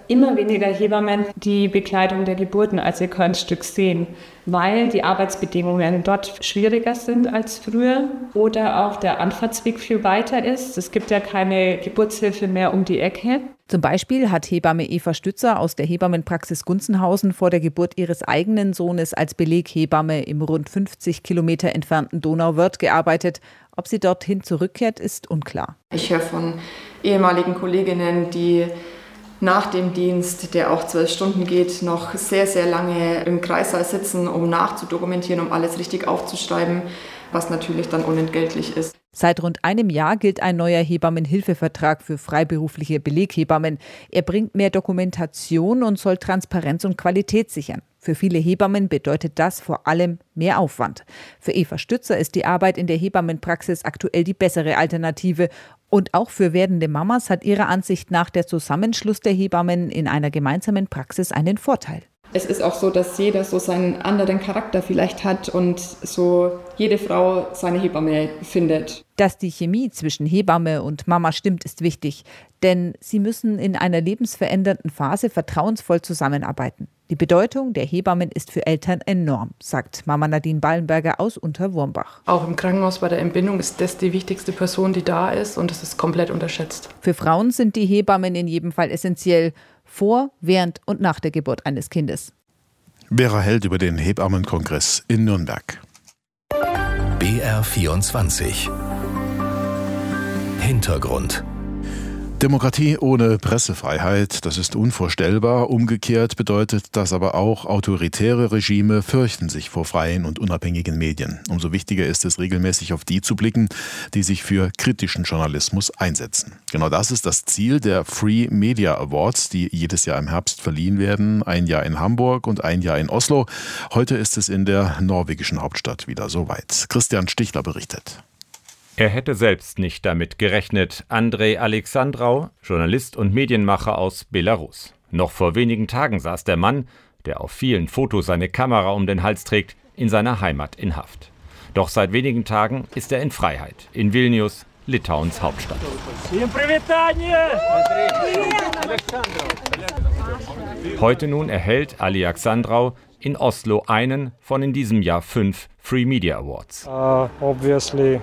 immer weniger Hebammen die Begleitung der Geburten als ihr Kernstück sehen, weil die Arbeitsbedingungen dort schwieriger sind als früher oder auch der Anfahrtsweg viel weiter ist. Es gibt ja keine Geburtshilfe mehr um die Ecke. Zum Beispiel hat Hebamme Eva Stützer aus der Hebammenpraxis Gunzenhausen vor der Geburt ihres eigenen Sohnes als Beleghebamme im rund fünfzig Kilometer entfernten Donauwörth gearbeitet. Ob sie dorthin zurückkehrt, ist unklar. Ich höre von ehemaligen Kolleginnen, die nach dem Dienst, der auch zwölf Stunden geht, noch sehr, sehr lange im Kreissaal sitzen, um nachzudokumentieren, um alles richtig aufzuschreiben, was natürlich dann unentgeltlich ist. Seit rund einem Jahr gilt ein neuer Hebammenhilfevertrag für freiberufliche Beleghebammen. Er bringt mehr Dokumentation und soll Transparenz und Qualität sichern. Für viele Hebammen bedeutet das vor allem mehr Aufwand. Für Eva Stützer ist die Arbeit in der Hebammenpraxis aktuell die bessere Alternative. Und auch für werdende Mamas hat ihrer Ansicht nach der Zusammenschluss der Hebammen in einer gemeinsamen Praxis einen Vorteil. Es ist auch so, dass jeder so seinen anderen Charakter vielleicht hat und so jede Frau seine Hebamme findet. Dass die Chemie zwischen Hebamme und Mama stimmt, ist wichtig. Denn sie müssen in einer lebensverändernden Phase vertrauensvoll zusammenarbeiten. Die Bedeutung der Hebammen ist für Eltern enorm, sagt Mama Nadine Ballenberger aus Unterwurmbach. Auch im Krankenhaus bei der Entbindung ist das die wichtigste Person, die da ist, und das ist komplett unterschätzt. Für Frauen sind die Hebammen in jedem Fall essentiell, vor, während und nach der Geburt eines Kindes. Vera Held über den Hebammenkongress in Nürnberg. B R vierundzwanzig Hintergrund. Demokratie ohne Pressefreiheit, das ist unvorstellbar. Umgekehrt bedeutet das aber auch, autoritäre Regime fürchten sich vor freien und unabhängigen Medien. Umso wichtiger ist es, regelmäßig auf die zu blicken, die sich für kritischen Journalismus einsetzen. Genau das ist das Ziel der Free Media Awards, die jedes Jahr im Herbst verliehen werden. Ein Jahr in Hamburg und ein Jahr in Oslo. Heute ist es in der norwegischen Hauptstadt wieder soweit. Christian Stichler berichtet. Er hätte selbst nicht damit gerechnet. Andrei Alexandrau, Journalist und Medienmacher aus Belarus. Noch vor wenigen Tagen saß der Mann, der auf vielen Fotos seine Kamera um den Hals trägt, in seiner Heimat in Haft. Doch seit wenigen Tagen ist er in Freiheit, in Vilnius, Litauens Hauptstadt. Heute nun erhält Alexandrau in Oslo einen von in diesem Jahr fünf Free Media Awards. Uh, obviously.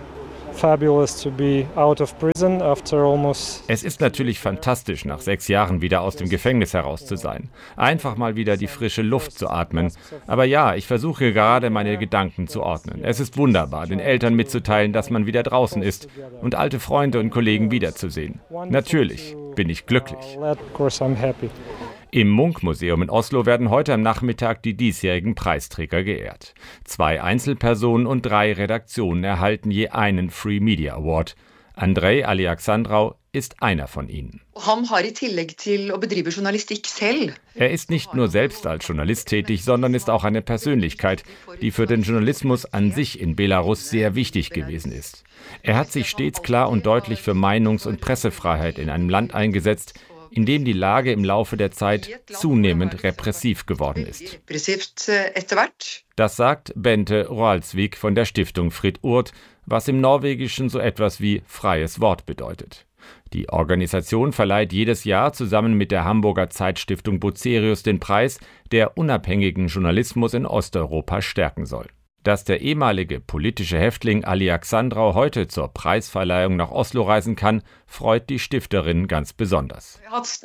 Es ist natürlich fantastisch, nach sechs Jahren wieder aus dem Gefängnis heraus zu sein. Einfach mal wieder die frische Luft zu atmen. Aber ja, ich versuche gerade, meine Gedanken zu ordnen. Es ist wunderbar, den Eltern mitzuteilen, dass man wieder draußen ist und alte Freunde und Kollegen wiederzusehen. Natürlich bin ich glücklich. Im Munch-Museum in Oslo werden heute am Nachmittag die diesjährigen Preisträger geehrt. Zwei Einzelpersonen und drei Redaktionen erhalten je einen Free Media Award. Andrei Alexandrau ist einer von ihnen. Er ist nicht nur selbst als Journalist tätig, sondern ist auch eine Persönlichkeit, die für den Journalismus an sich in Belarus sehr wichtig gewesen ist. Er hat sich stets klar und deutlich für Meinungs- und Pressefreiheit in einem Land eingesetzt, in dem die Lage im Laufe der Zeit zunehmend repressiv geworden ist. Das sagt Bente Roaldsvik von der Stiftung Fritt Ord, was im Norwegischen so etwas wie freies Wort bedeutet. Die Organisation verleiht jedes Jahr zusammen mit der Hamburger Zeitstiftung Bucerius den Preis, der unabhängigen Journalismus in Osteuropa stärken soll. Dass der ehemalige politische Häftling Alexandrau heute zur Preisverleihung nach Oslo reisen kann, freut die Stifterin ganz besonders.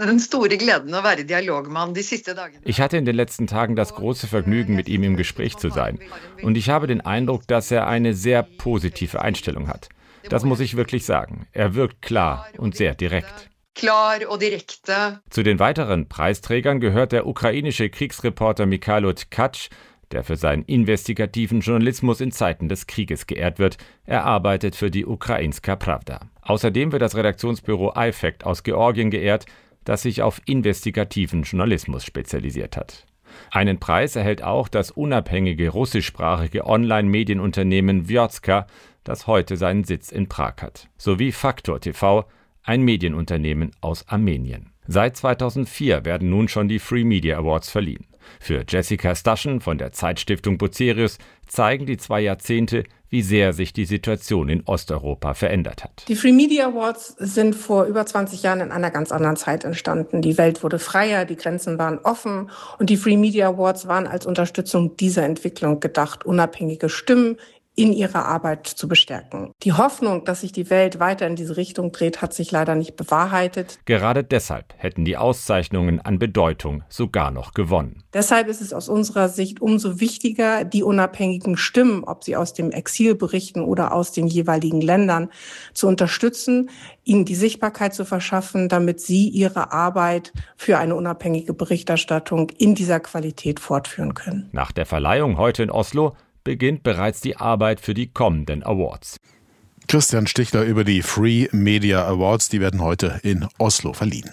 Ich hatte in den letzten Tagen das große Vergnügen, mit ihm im Gespräch zu sein. Und ich habe den Eindruck, dass er eine sehr positive Einstellung hat. Das muss ich wirklich sagen. Er wirkt klar und sehr direkt. Zu den weiteren Preisträgern gehört der ukrainische Kriegsreporter Mikhailo Tkach, der für seinen investigativen Journalismus in Zeiten des Krieges geehrt wird. Er arbeitet für die Ukrainska Pravda. Außerdem wird das Redaktionsbüro iFact aus Georgien geehrt, das sich auf investigativen Journalismus spezialisiert hat. Einen Preis erhält auch das unabhängige russischsprachige Online-Medienunternehmen Vjotska, das heute seinen Sitz in Prag hat, sowie Faktor T V, ein Medienunternehmen aus Armenien. Seit zweitausendvier werden nun schon die Free Media Awards verliehen. Für Jessica Staschen von der Zeitstiftung Bucerius zeigen die zwei Jahrzehnte, wie sehr sich die Situation in Osteuropa verändert hat. Die Free Media Awards sind vor über zwanzig Jahren in einer ganz anderen Zeit entstanden. Die Welt wurde freier, die Grenzen waren offen und die Free Media Awards waren als Unterstützung dieser Entwicklung gedacht, unabhängige Stimmen in ihrer Arbeit zu bestärken. Die Hoffnung, dass sich die Welt weiter in diese Richtung dreht, hat sich leider nicht bewahrheitet. Gerade deshalb hätten die Auszeichnungen an Bedeutung sogar noch gewonnen. Deshalb ist es aus unserer Sicht umso wichtiger, die unabhängigen Stimmen, ob sie aus dem Exil berichten oder aus den jeweiligen Ländern, zu unterstützen, ihnen die Sichtbarkeit zu verschaffen, damit sie ihre Arbeit für eine unabhängige Berichterstattung in dieser Qualität fortführen können. Nach der Verleihung heute in Oslo beginnt bereits die Arbeit für die kommenden Awards. Christian Stichler über die Free Media Awards, die werden heute in Oslo verliehen.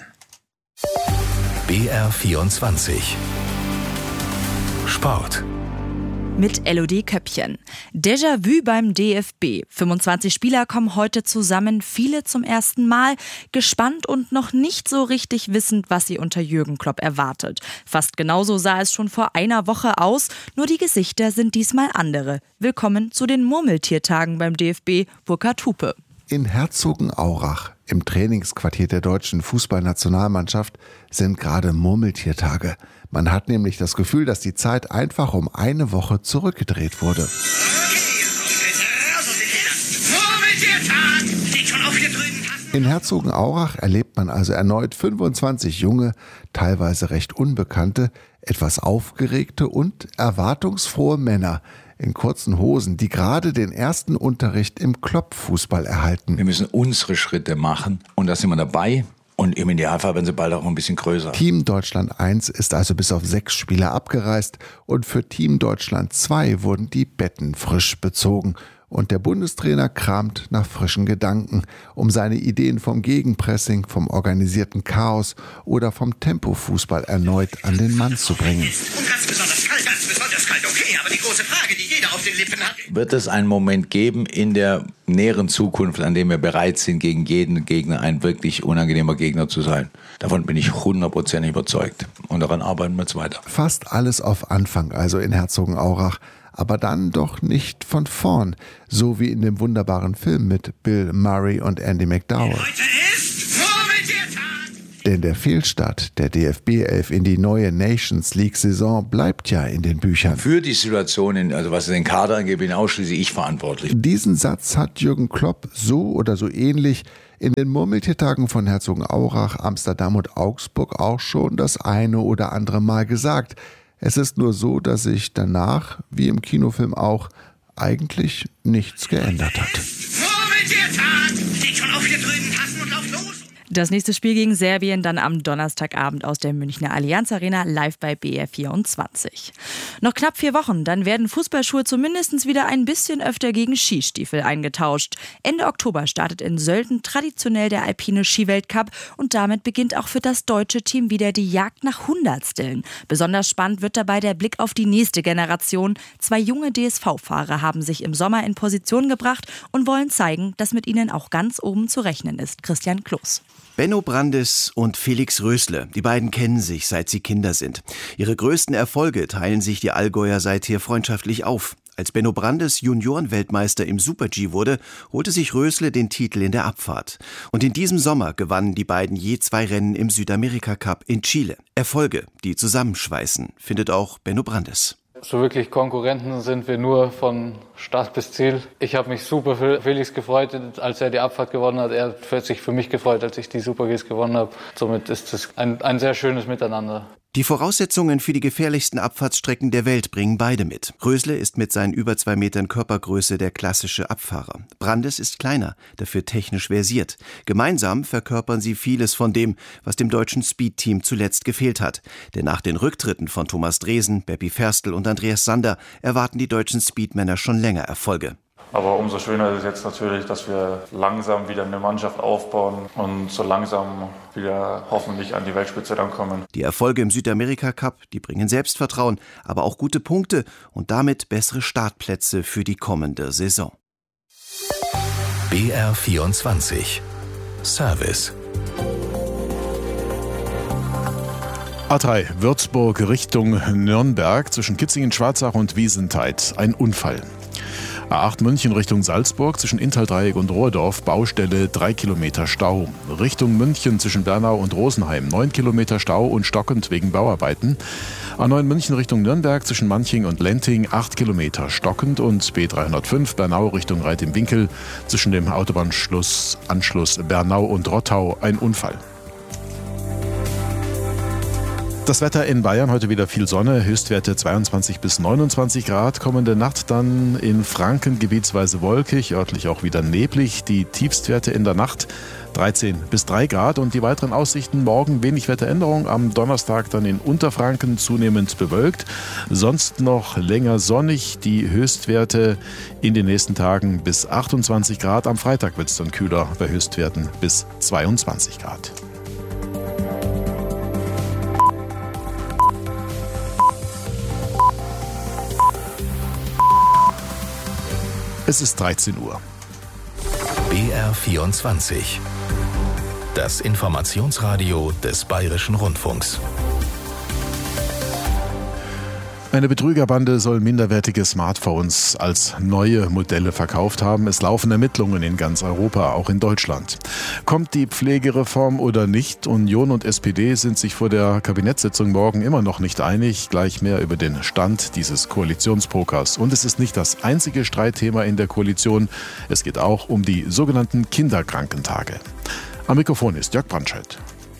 B R vierundzwanzig Sport. Mit Elodie Köppchen. Déjà-vu beim D F B. fünfundzwanzig Spieler kommen heute zusammen, viele zum ersten Mal, gespannt und noch nicht so richtig wissend, was sie unter Jürgen Klopp erwartet. Fast genauso sah es schon vor einer Woche aus, nur die Gesichter sind diesmal andere. Willkommen zu den Murmeltiertagen beim D F B, Burkhard Hupe. In Herzogenaurach, im Trainingsquartier der deutschen Fußballnationalmannschaft, sind gerade Murmeltiertage. Man hat nämlich das Gefühl, dass die Zeit einfach um eine Woche zurückgedreht wurde. In Herzogenaurach erlebt man also erneut fünfundzwanzig junge, teilweise recht unbekannte, etwas aufgeregte und erwartungsfrohe Männer in kurzen Hosen, die gerade den ersten Unterricht im Klopp-Fußball erhalten. Wir müssen unsere Schritte machen und da sind wir dabei. Und im Idealfall werden sie bald auch ein bisschen größer. Team Deutschland eins ist also bis auf sechs Spieler abgereist und für Team Deutschland zwei wurden die Betten frisch bezogen. Und der Bundestrainer kramt nach frischen Gedanken, um seine Ideen vom Gegenpressing, vom organisierten Chaos oder vom Tempofußball erneut an den Mann zu bringen. Und ganz besonders kalt, ganz besonders kalt, okay, aber die große Frage, die jeder auf den Lippen hat. Wird es einen Moment geben in der näheren Zukunft, an dem wir bereit sind, gegen jeden Gegner ein wirklich unangenehmer Gegner zu sein? Davon bin ich hundertprozentig überzeugt. Und daran arbeiten wir jetzt weiter. Fast alles auf Anfang, also in Herzogenaurach. Aber dann doch nicht von vorn, so wie in dem wunderbaren Film mit Bill Murray und Andy McDowell. Denn der Fehlstart der D F B elf in die neue Nations League-Saison bleibt ja in den Büchern. Für die Situation, in, also was den Kader angeht, bin ausschließlich ich verantwortlich. Diesen Satz hat Jürgen Klopp so oder so ähnlich in den Murmeltiertagen von Herzogenaurach, Amsterdam und Augsburg auch schon das eine oder andere Mal gesagt. Es ist nur so, dass sich danach, wie im Kinofilm auch, eigentlich nichts geändert hat. Steht schon auf, ihr drüben, passen und lauft los! Das nächste Spiel gegen Serbien dann am Donnerstagabend aus der Münchner Allianz Arena live bei B R vierundzwanzig. Noch knapp vier Wochen, dann werden Fußballschuhe zumindest wieder ein bisschen öfter gegen Skistiefel eingetauscht. Ende Oktober startet in Sölden traditionell der alpine Skiweltcup und damit beginnt auch für das deutsche Team wieder die Jagd nach Hundertsteln. Besonders spannend wird dabei der Blick auf die nächste Generation. Zwei junge D S V-Fahrer haben sich im Sommer in Position gebracht und wollen zeigen, dass mit ihnen auch ganz oben zu rechnen ist. Christian Kloß. Benno Brandes und Felix Rösle, die beiden kennen sich, seit sie Kinder sind. Ihre größten Erfolge teilen sich die Allgäuer seither freundschaftlich auf. Als Benno Brandes Juniorenweltmeister im Super-G wurde, holte sich Rösle den Titel in der Abfahrt. Und in diesem Sommer gewannen die beiden je zwei Rennen im Südamerika-Cup in Chile. Erfolge, die zusammenschweißen, findet auch Benno Brandes. So wirklich Konkurrenten sind wir nur von Start bis Ziel. Ich habe mich super für Felix gefreut, als er die Abfahrt gewonnen hat. Er hat sich für mich gefreut, als ich die Super-Gs gewonnen habe. Somit ist es ein, ein sehr schönes Miteinander. Die Voraussetzungen für die gefährlichsten Abfahrtsstrecken der Welt bringen beide mit. Rösle ist mit seinen über zwei Metern Körpergröße der klassische Abfahrer. Brandes ist kleiner, dafür technisch versiert. Gemeinsam verkörpern sie vieles von dem, was dem deutschen Speed-Team zuletzt gefehlt hat. Denn nach den Rücktritten von Thomas Dresen, Beppi Ferstl und Andreas Sander erwarten die deutschen Speedmänner schon länger Erfolge. Aber umso schöner ist es jetzt natürlich, dass wir langsam wieder eine Mannschaft aufbauen und so langsam wieder hoffentlich an die Weltspitze dann kommen. Die Erfolge im Südamerika-Cup, die bringen Selbstvertrauen, aber auch gute Punkte und damit bessere Startplätze für die kommende Saison. B R vierundzwanzig Service. A drei Würzburg Richtung Nürnberg zwischen Kitzingen-Schwarzach und Wiesenthal. Ein Unfall. A acht München Richtung Salzburg zwischen Inntal-Dreieck und Rohrdorf, Baustelle drei Kilometer Stau. Richtung München zwischen Bernau und Rosenheim neun Kilometer Stau und stockend wegen Bauarbeiten. A neun München Richtung Nürnberg zwischen Manching und Lenting acht Kilometer stockend und B dreihundertfünf Bernau Richtung Reit im Winkel zwischen dem Autobahnanschluss Anschluss Bernau und Rottau ein Unfall. Das Wetter in Bayern, heute wieder viel Sonne, Höchstwerte zweiundzwanzig bis neunundzwanzig Grad. Kommende Nacht dann in Franken gebietsweise wolkig, örtlich auch wieder neblig. Die Tiefstwerte in der Nacht dreizehn bis drei Grad und die weiteren Aussichten morgen wenig Wetteränderung. Am Donnerstag dann in Unterfranken zunehmend bewölkt. Sonst noch länger sonnig. Die Höchstwerte in den nächsten Tagen bis achtundzwanzig Grad. Am Freitag wird es dann kühler bei Höchstwerten bis zweiundzwanzig Grad. Es ist dreizehn Uhr. B R vierundzwanzig. Das Informationsradio des Bayerischen Rundfunks. Eine Betrügerbande soll minderwertige Smartphones als neue Modelle verkauft haben. Es laufen Ermittlungen in ganz Europa, auch in Deutschland. Kommt die Pflegereform oder nicht? Union und S P D sind sich vor der Kabinettssitzung morgen immer noch nicht einig. Gleich mehr über den Stand dieses Koalitionspokers. Und es ist nicht das einzige Streitthema in der Koalition. Es geht auch um die sogenannten Kinderkrankentage. Am Mikrofon ist Jörg Brandscheid.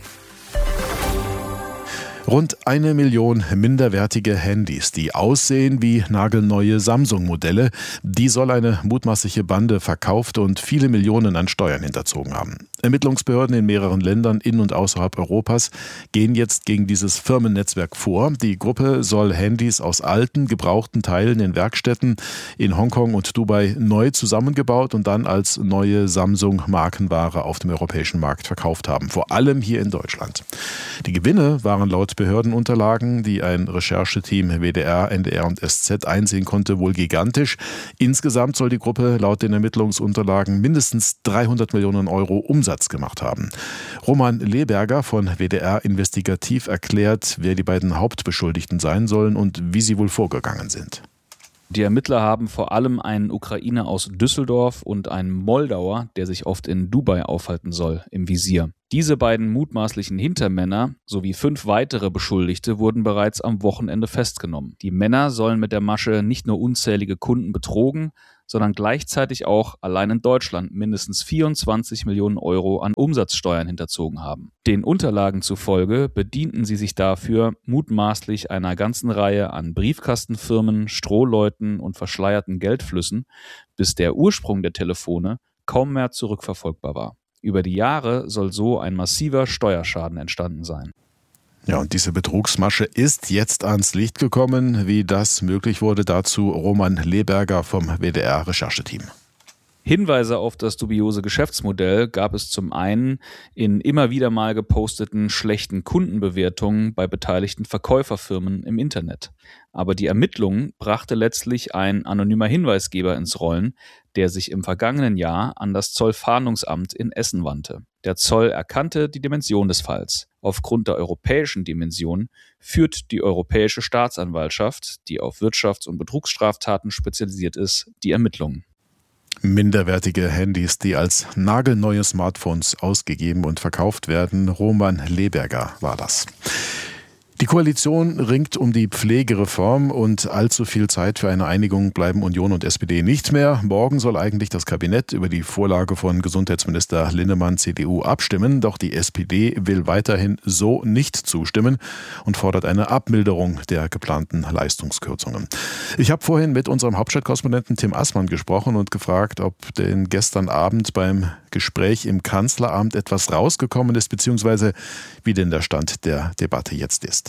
Rund eine Million minderwertige Handys, die aussehen wie nagelneue Samsung-Modelle, die soll eine mutmaßliche Bande verkauft und viele Millionen an Steuern hinterzogen haben. Ermittlungsbehörden in mehreren Ländern in und außerhalb Europas gehen jetzt gegen dieses Firmennetzwerk vor. Die Gruppe soll Handys aus alten, gebrauchten Teilen in Werkstätten in Hongkong und Dubai neu zusammengebaut und dann als neue Samsung-Markenware auf dem europäischen Markt verkauft haben, vor allem hier in Deutschland. Die Gewinne waren laut Behördenunterlagen, die ein Rechercheteam W D R, N D R und S Z einsehen konnte, wohl gigantisch. Insgesamt soll die Gruppe laut den Ermittlungsunterlagen mindestens dreihundert Millionen Euro Umsatz gemacht haben. Roman Leberger von W D R Investigativ erklärt, wer die beiden Hauptbeschuldigten sein sollen und wie sie wohl vorgegangen sind. Die Ermittler haben vor allem einen Ukrainer aus Düsseldorf und einen Moldauer, der sich oft in Dubai aufhalten soll, im Visier. Diese beiden mutmaßlichen Hintermänner sowie fünf weitere Beschuldigte wurden bereits am Wochenende festgenommen. Die Männer sollen mit der Masche nicht nur unzählige Kunden betrogen, sondern gleichzeitig auch allein in Deutschland mindestens vierundzwanzig Millionen Euro an Umsatzsteuern hinterzogen haben. Den Unterlagen zufolge bedienten sie sich dafür mutmaßlich einer ganzen Reihe an Briefkastenfirmen, Strohleuten und verschleierten Geldflüssen, bis der Ursprung der Telefone kaum mehr zurückverfolgbar war. Über die Jahre soll so ein massiver Steuerschaden entstanden sein. Ja, und diese Betrugsmasche ist jetzt ans Licht gekommen. Wie das möglich wurde, dazu Roman Leberger vom W D R-Rechercheteam. Hinweise auf das dubiose Geschäftsmodell gab es zum einen in immer wieder mal geposteten schlechten Kundenbewertungen bei beteiligten Verkäuferfirmen im Internet. Aber die Ermittlungen brachte letztlich ein anonymer Hinweisgeber ins Rollen, der sich im vergangenen Jahr an das Zollfahndungsamt in Essen wandte. Der Zoll erkannte die Dimension des Falls. Aufgrund der europäischen Dimension führt die Europäische Staatsanwaltschaft, die auf Wirtschafts- und Betrugsstraftaten spezialisiert ist, die Ermittlungen. Minderwertige Handys, die als nagelneue Smartphones ausgegeben und verkauft werden. Roman Leberger war das. Die Koalition ringt um die Pflegereform und allzu viel Zeit für eine Einigung bleiben Union und S P D nicht mehr. Morgen soll eigentlich das Kabinett über die Vorlage von Gesundheitsminister Linnemann C D U abstimmen. Doch die S P D will weiterhin so nicht zustimmen und fordert eine Abmilderung der geplanten Leistungskürzungen. Ich habe vorhin mit unserem Hauptstadtkorrespondenten Tim Assmann gesprochen und gefragt, ob denn gestern Abend beim Gespräch im Kanzleramt etwas rausgekommen ist, beziehungsweise wie denn der Stand der Debatte jetzt ist.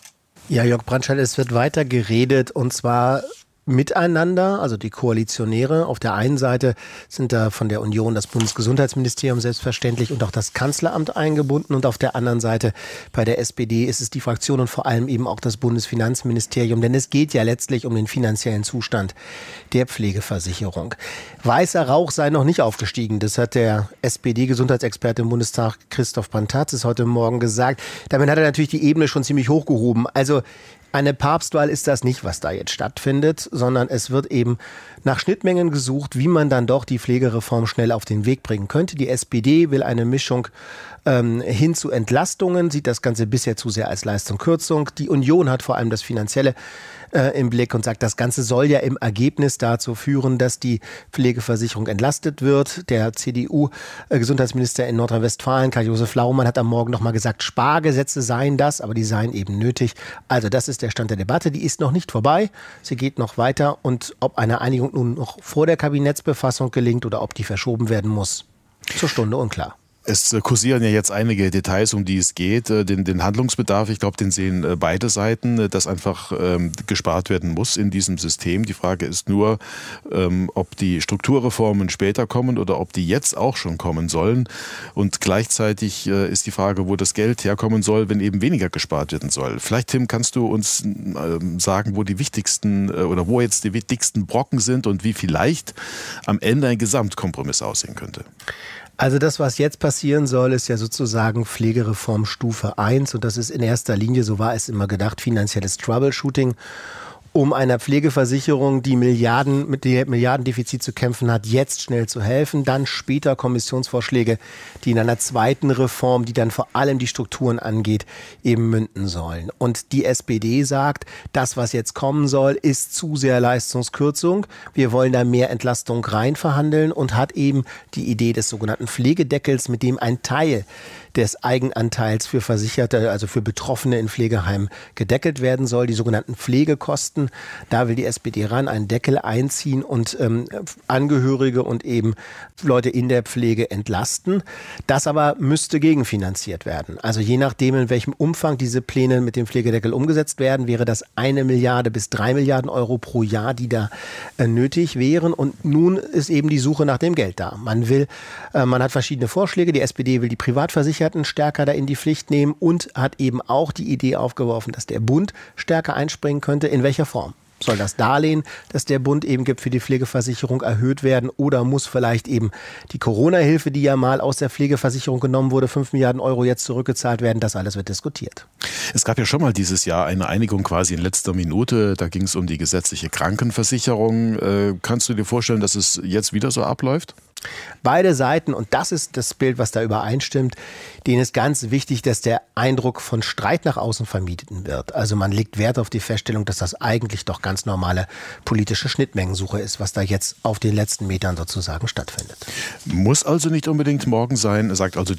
Ja, Jörg Brandscheid, es wird weiter geredet und zwar miteinander, also die Koalitionäre. Auf der einen Seite sind da von der Union das Bundesgesundheitsministerium selbstverständlich und auch das Kanzleramt eingebunden und auf der anderen Seite bei der S P D ist es die Fraktion und vor allem eben auch das Bundesfinanzministerium, denn es geht ja letztlich um den finanziellen Zustand der Pflegeversicherung. Weißer Rauch sei noch nicht aufgestiegen, das hat der S P D-Gesundheitsexperte im Bundestag Christoph Pantazis heute Morgen gesagt. Damit hat er natürlich die Ebene schon ziemlich hochgehoben. Also Eine Papstwahl ist das nicht, was da jetzt stattfindet, sondern es wird eben nach Schnittmengen gesucht, wie man dann doch die Pflegereform schnell auf den Weg bringen könnte. Die S P D will eine Mischung ähm, hin zu Entlastungen, sieht das Ganze bisher zu sehr als Leistungskürzung. Die Union hat vor allem das Finanzielle äh, im Blick und sagt, das Ganze soll ja im Ergebnis dazu führen, dass die Pflegeversicherung entlastet wird. Der C D U-Gesundheitsminister in Nordrhein-Westfalen, Karl-Josef Laumann, hat am Morgen noch mal gesagt, Spargesetze seien das, aber die seien eben nötig. Also das ist der Stand der Debatte. Die ist noch nicht vorbei. Sie geht noch weiter. Und ob eine Einigung nun noch vor der Kabinettsbefassung gelingt oder ob die verschoben werden muss, zur Stunde unklar. Es kursieren ja jetzt einige Details, um die es geht. Den, den Handlungsbedarf, ich glaube, den sehen beide Seiten, dass einfach ähm, gespart werden muss in diesem System. Die Frage ist nur, ähm, ob die Strukturreformen später kommen oder ob die jetzt auch schon kommen sollen. Und gleichzeitig äh, ist die Frage, wo das Geld herkommen soll, wenn eben weniger gespart werden soll. Vielleicht, Tim, kannst du uns äh, sagen, wo die wichtigsten äh, oder wo jetzt die wichtigsten Brocken sind und wie vielleicht am Ende ein Gesamtkompromiss aussehen könnte. Also das, was jetzt passieren soll, ist ja sozusagen Pflegereform Stufe eins und das ist in erster Linie, so war es immer gedacht, finanzielles Troubleshooting, um einer Pflegeversicherung, die Milliarden mit dem Milliardendefizit zu kämpfen hat, jetzt schnell zu helfen. Dann später Kommissionsvorschläge, die in einer zweiten Reform, die dann vor allem die Strukturen angeht, eben münden sollen. Und die S P D sagt, das, was jetzt kommen soll, ist zu sehr Leistungskürzung. Wir wollen da mehr Entlastung rein verhandeln und hat eben die Idee des sogenannten Pflegedeckels, mit dem ein Teil des Eigenanteils für Versicherte, also für Betroffene in Pflegeheimen gedeckelt werden soll, die sogenannten Pflegekosten. Da will die S P D ran, einen Deckel einziehen und ähm, Angehörige und eben Leute in der Pflege entlasten. Das aber müsste gegenfinanziert werden. Also je nachdem, in welchem Umfang diese Pläne mit dem Pflegedeckel umgesetzt werden, wäre das eine Milliarde bis drei Milliarden Euro pro Jahr, die da äh, nötig wären. Und nun ist eben die Suche nach dem Geld da. Man will, äh, man hat verschiedene Vorschläge. Die S P D will die Privatversicherten stärker da in die Pflicht nehmen und hat eben auch die Idee aufgeworfen, dass der Bund stärker einspringen könnte. In welcher Form? Soll das Darlehen, das der Bund eben gibt für die Pflegeversicherung, erhöht werden oder muss vielleicht eben die Corona-Hilfe, die ja mal aus der Pflegeversicherung genommen wurde, fünf Milliarden Euro jetzt zurückgezahlt werden? Das alles wird diskutiert. Es gab ja schon mal dieses Jahr eine Einigung quasi in letzter Minute. Da ging es um die gesetzliche Krankenversicherung. Äh, kannst du dir vorstellen, dass es jetzt wieder so abläuft? Beide Seiten, und das ist das Bild, was da übereinstimmt, denen ist ganz wichtig, dass der Eindruck von Streit nach außen vermieden wird. Also man legt Wert auf die Feststellung, dass das eigentlich doch ganz normale politische Schnittmengensuche ist, was da jetzt auf den letzten Metern sozusagen stattfindet. Muss also nicht unbedingt morgen sein, sagt also die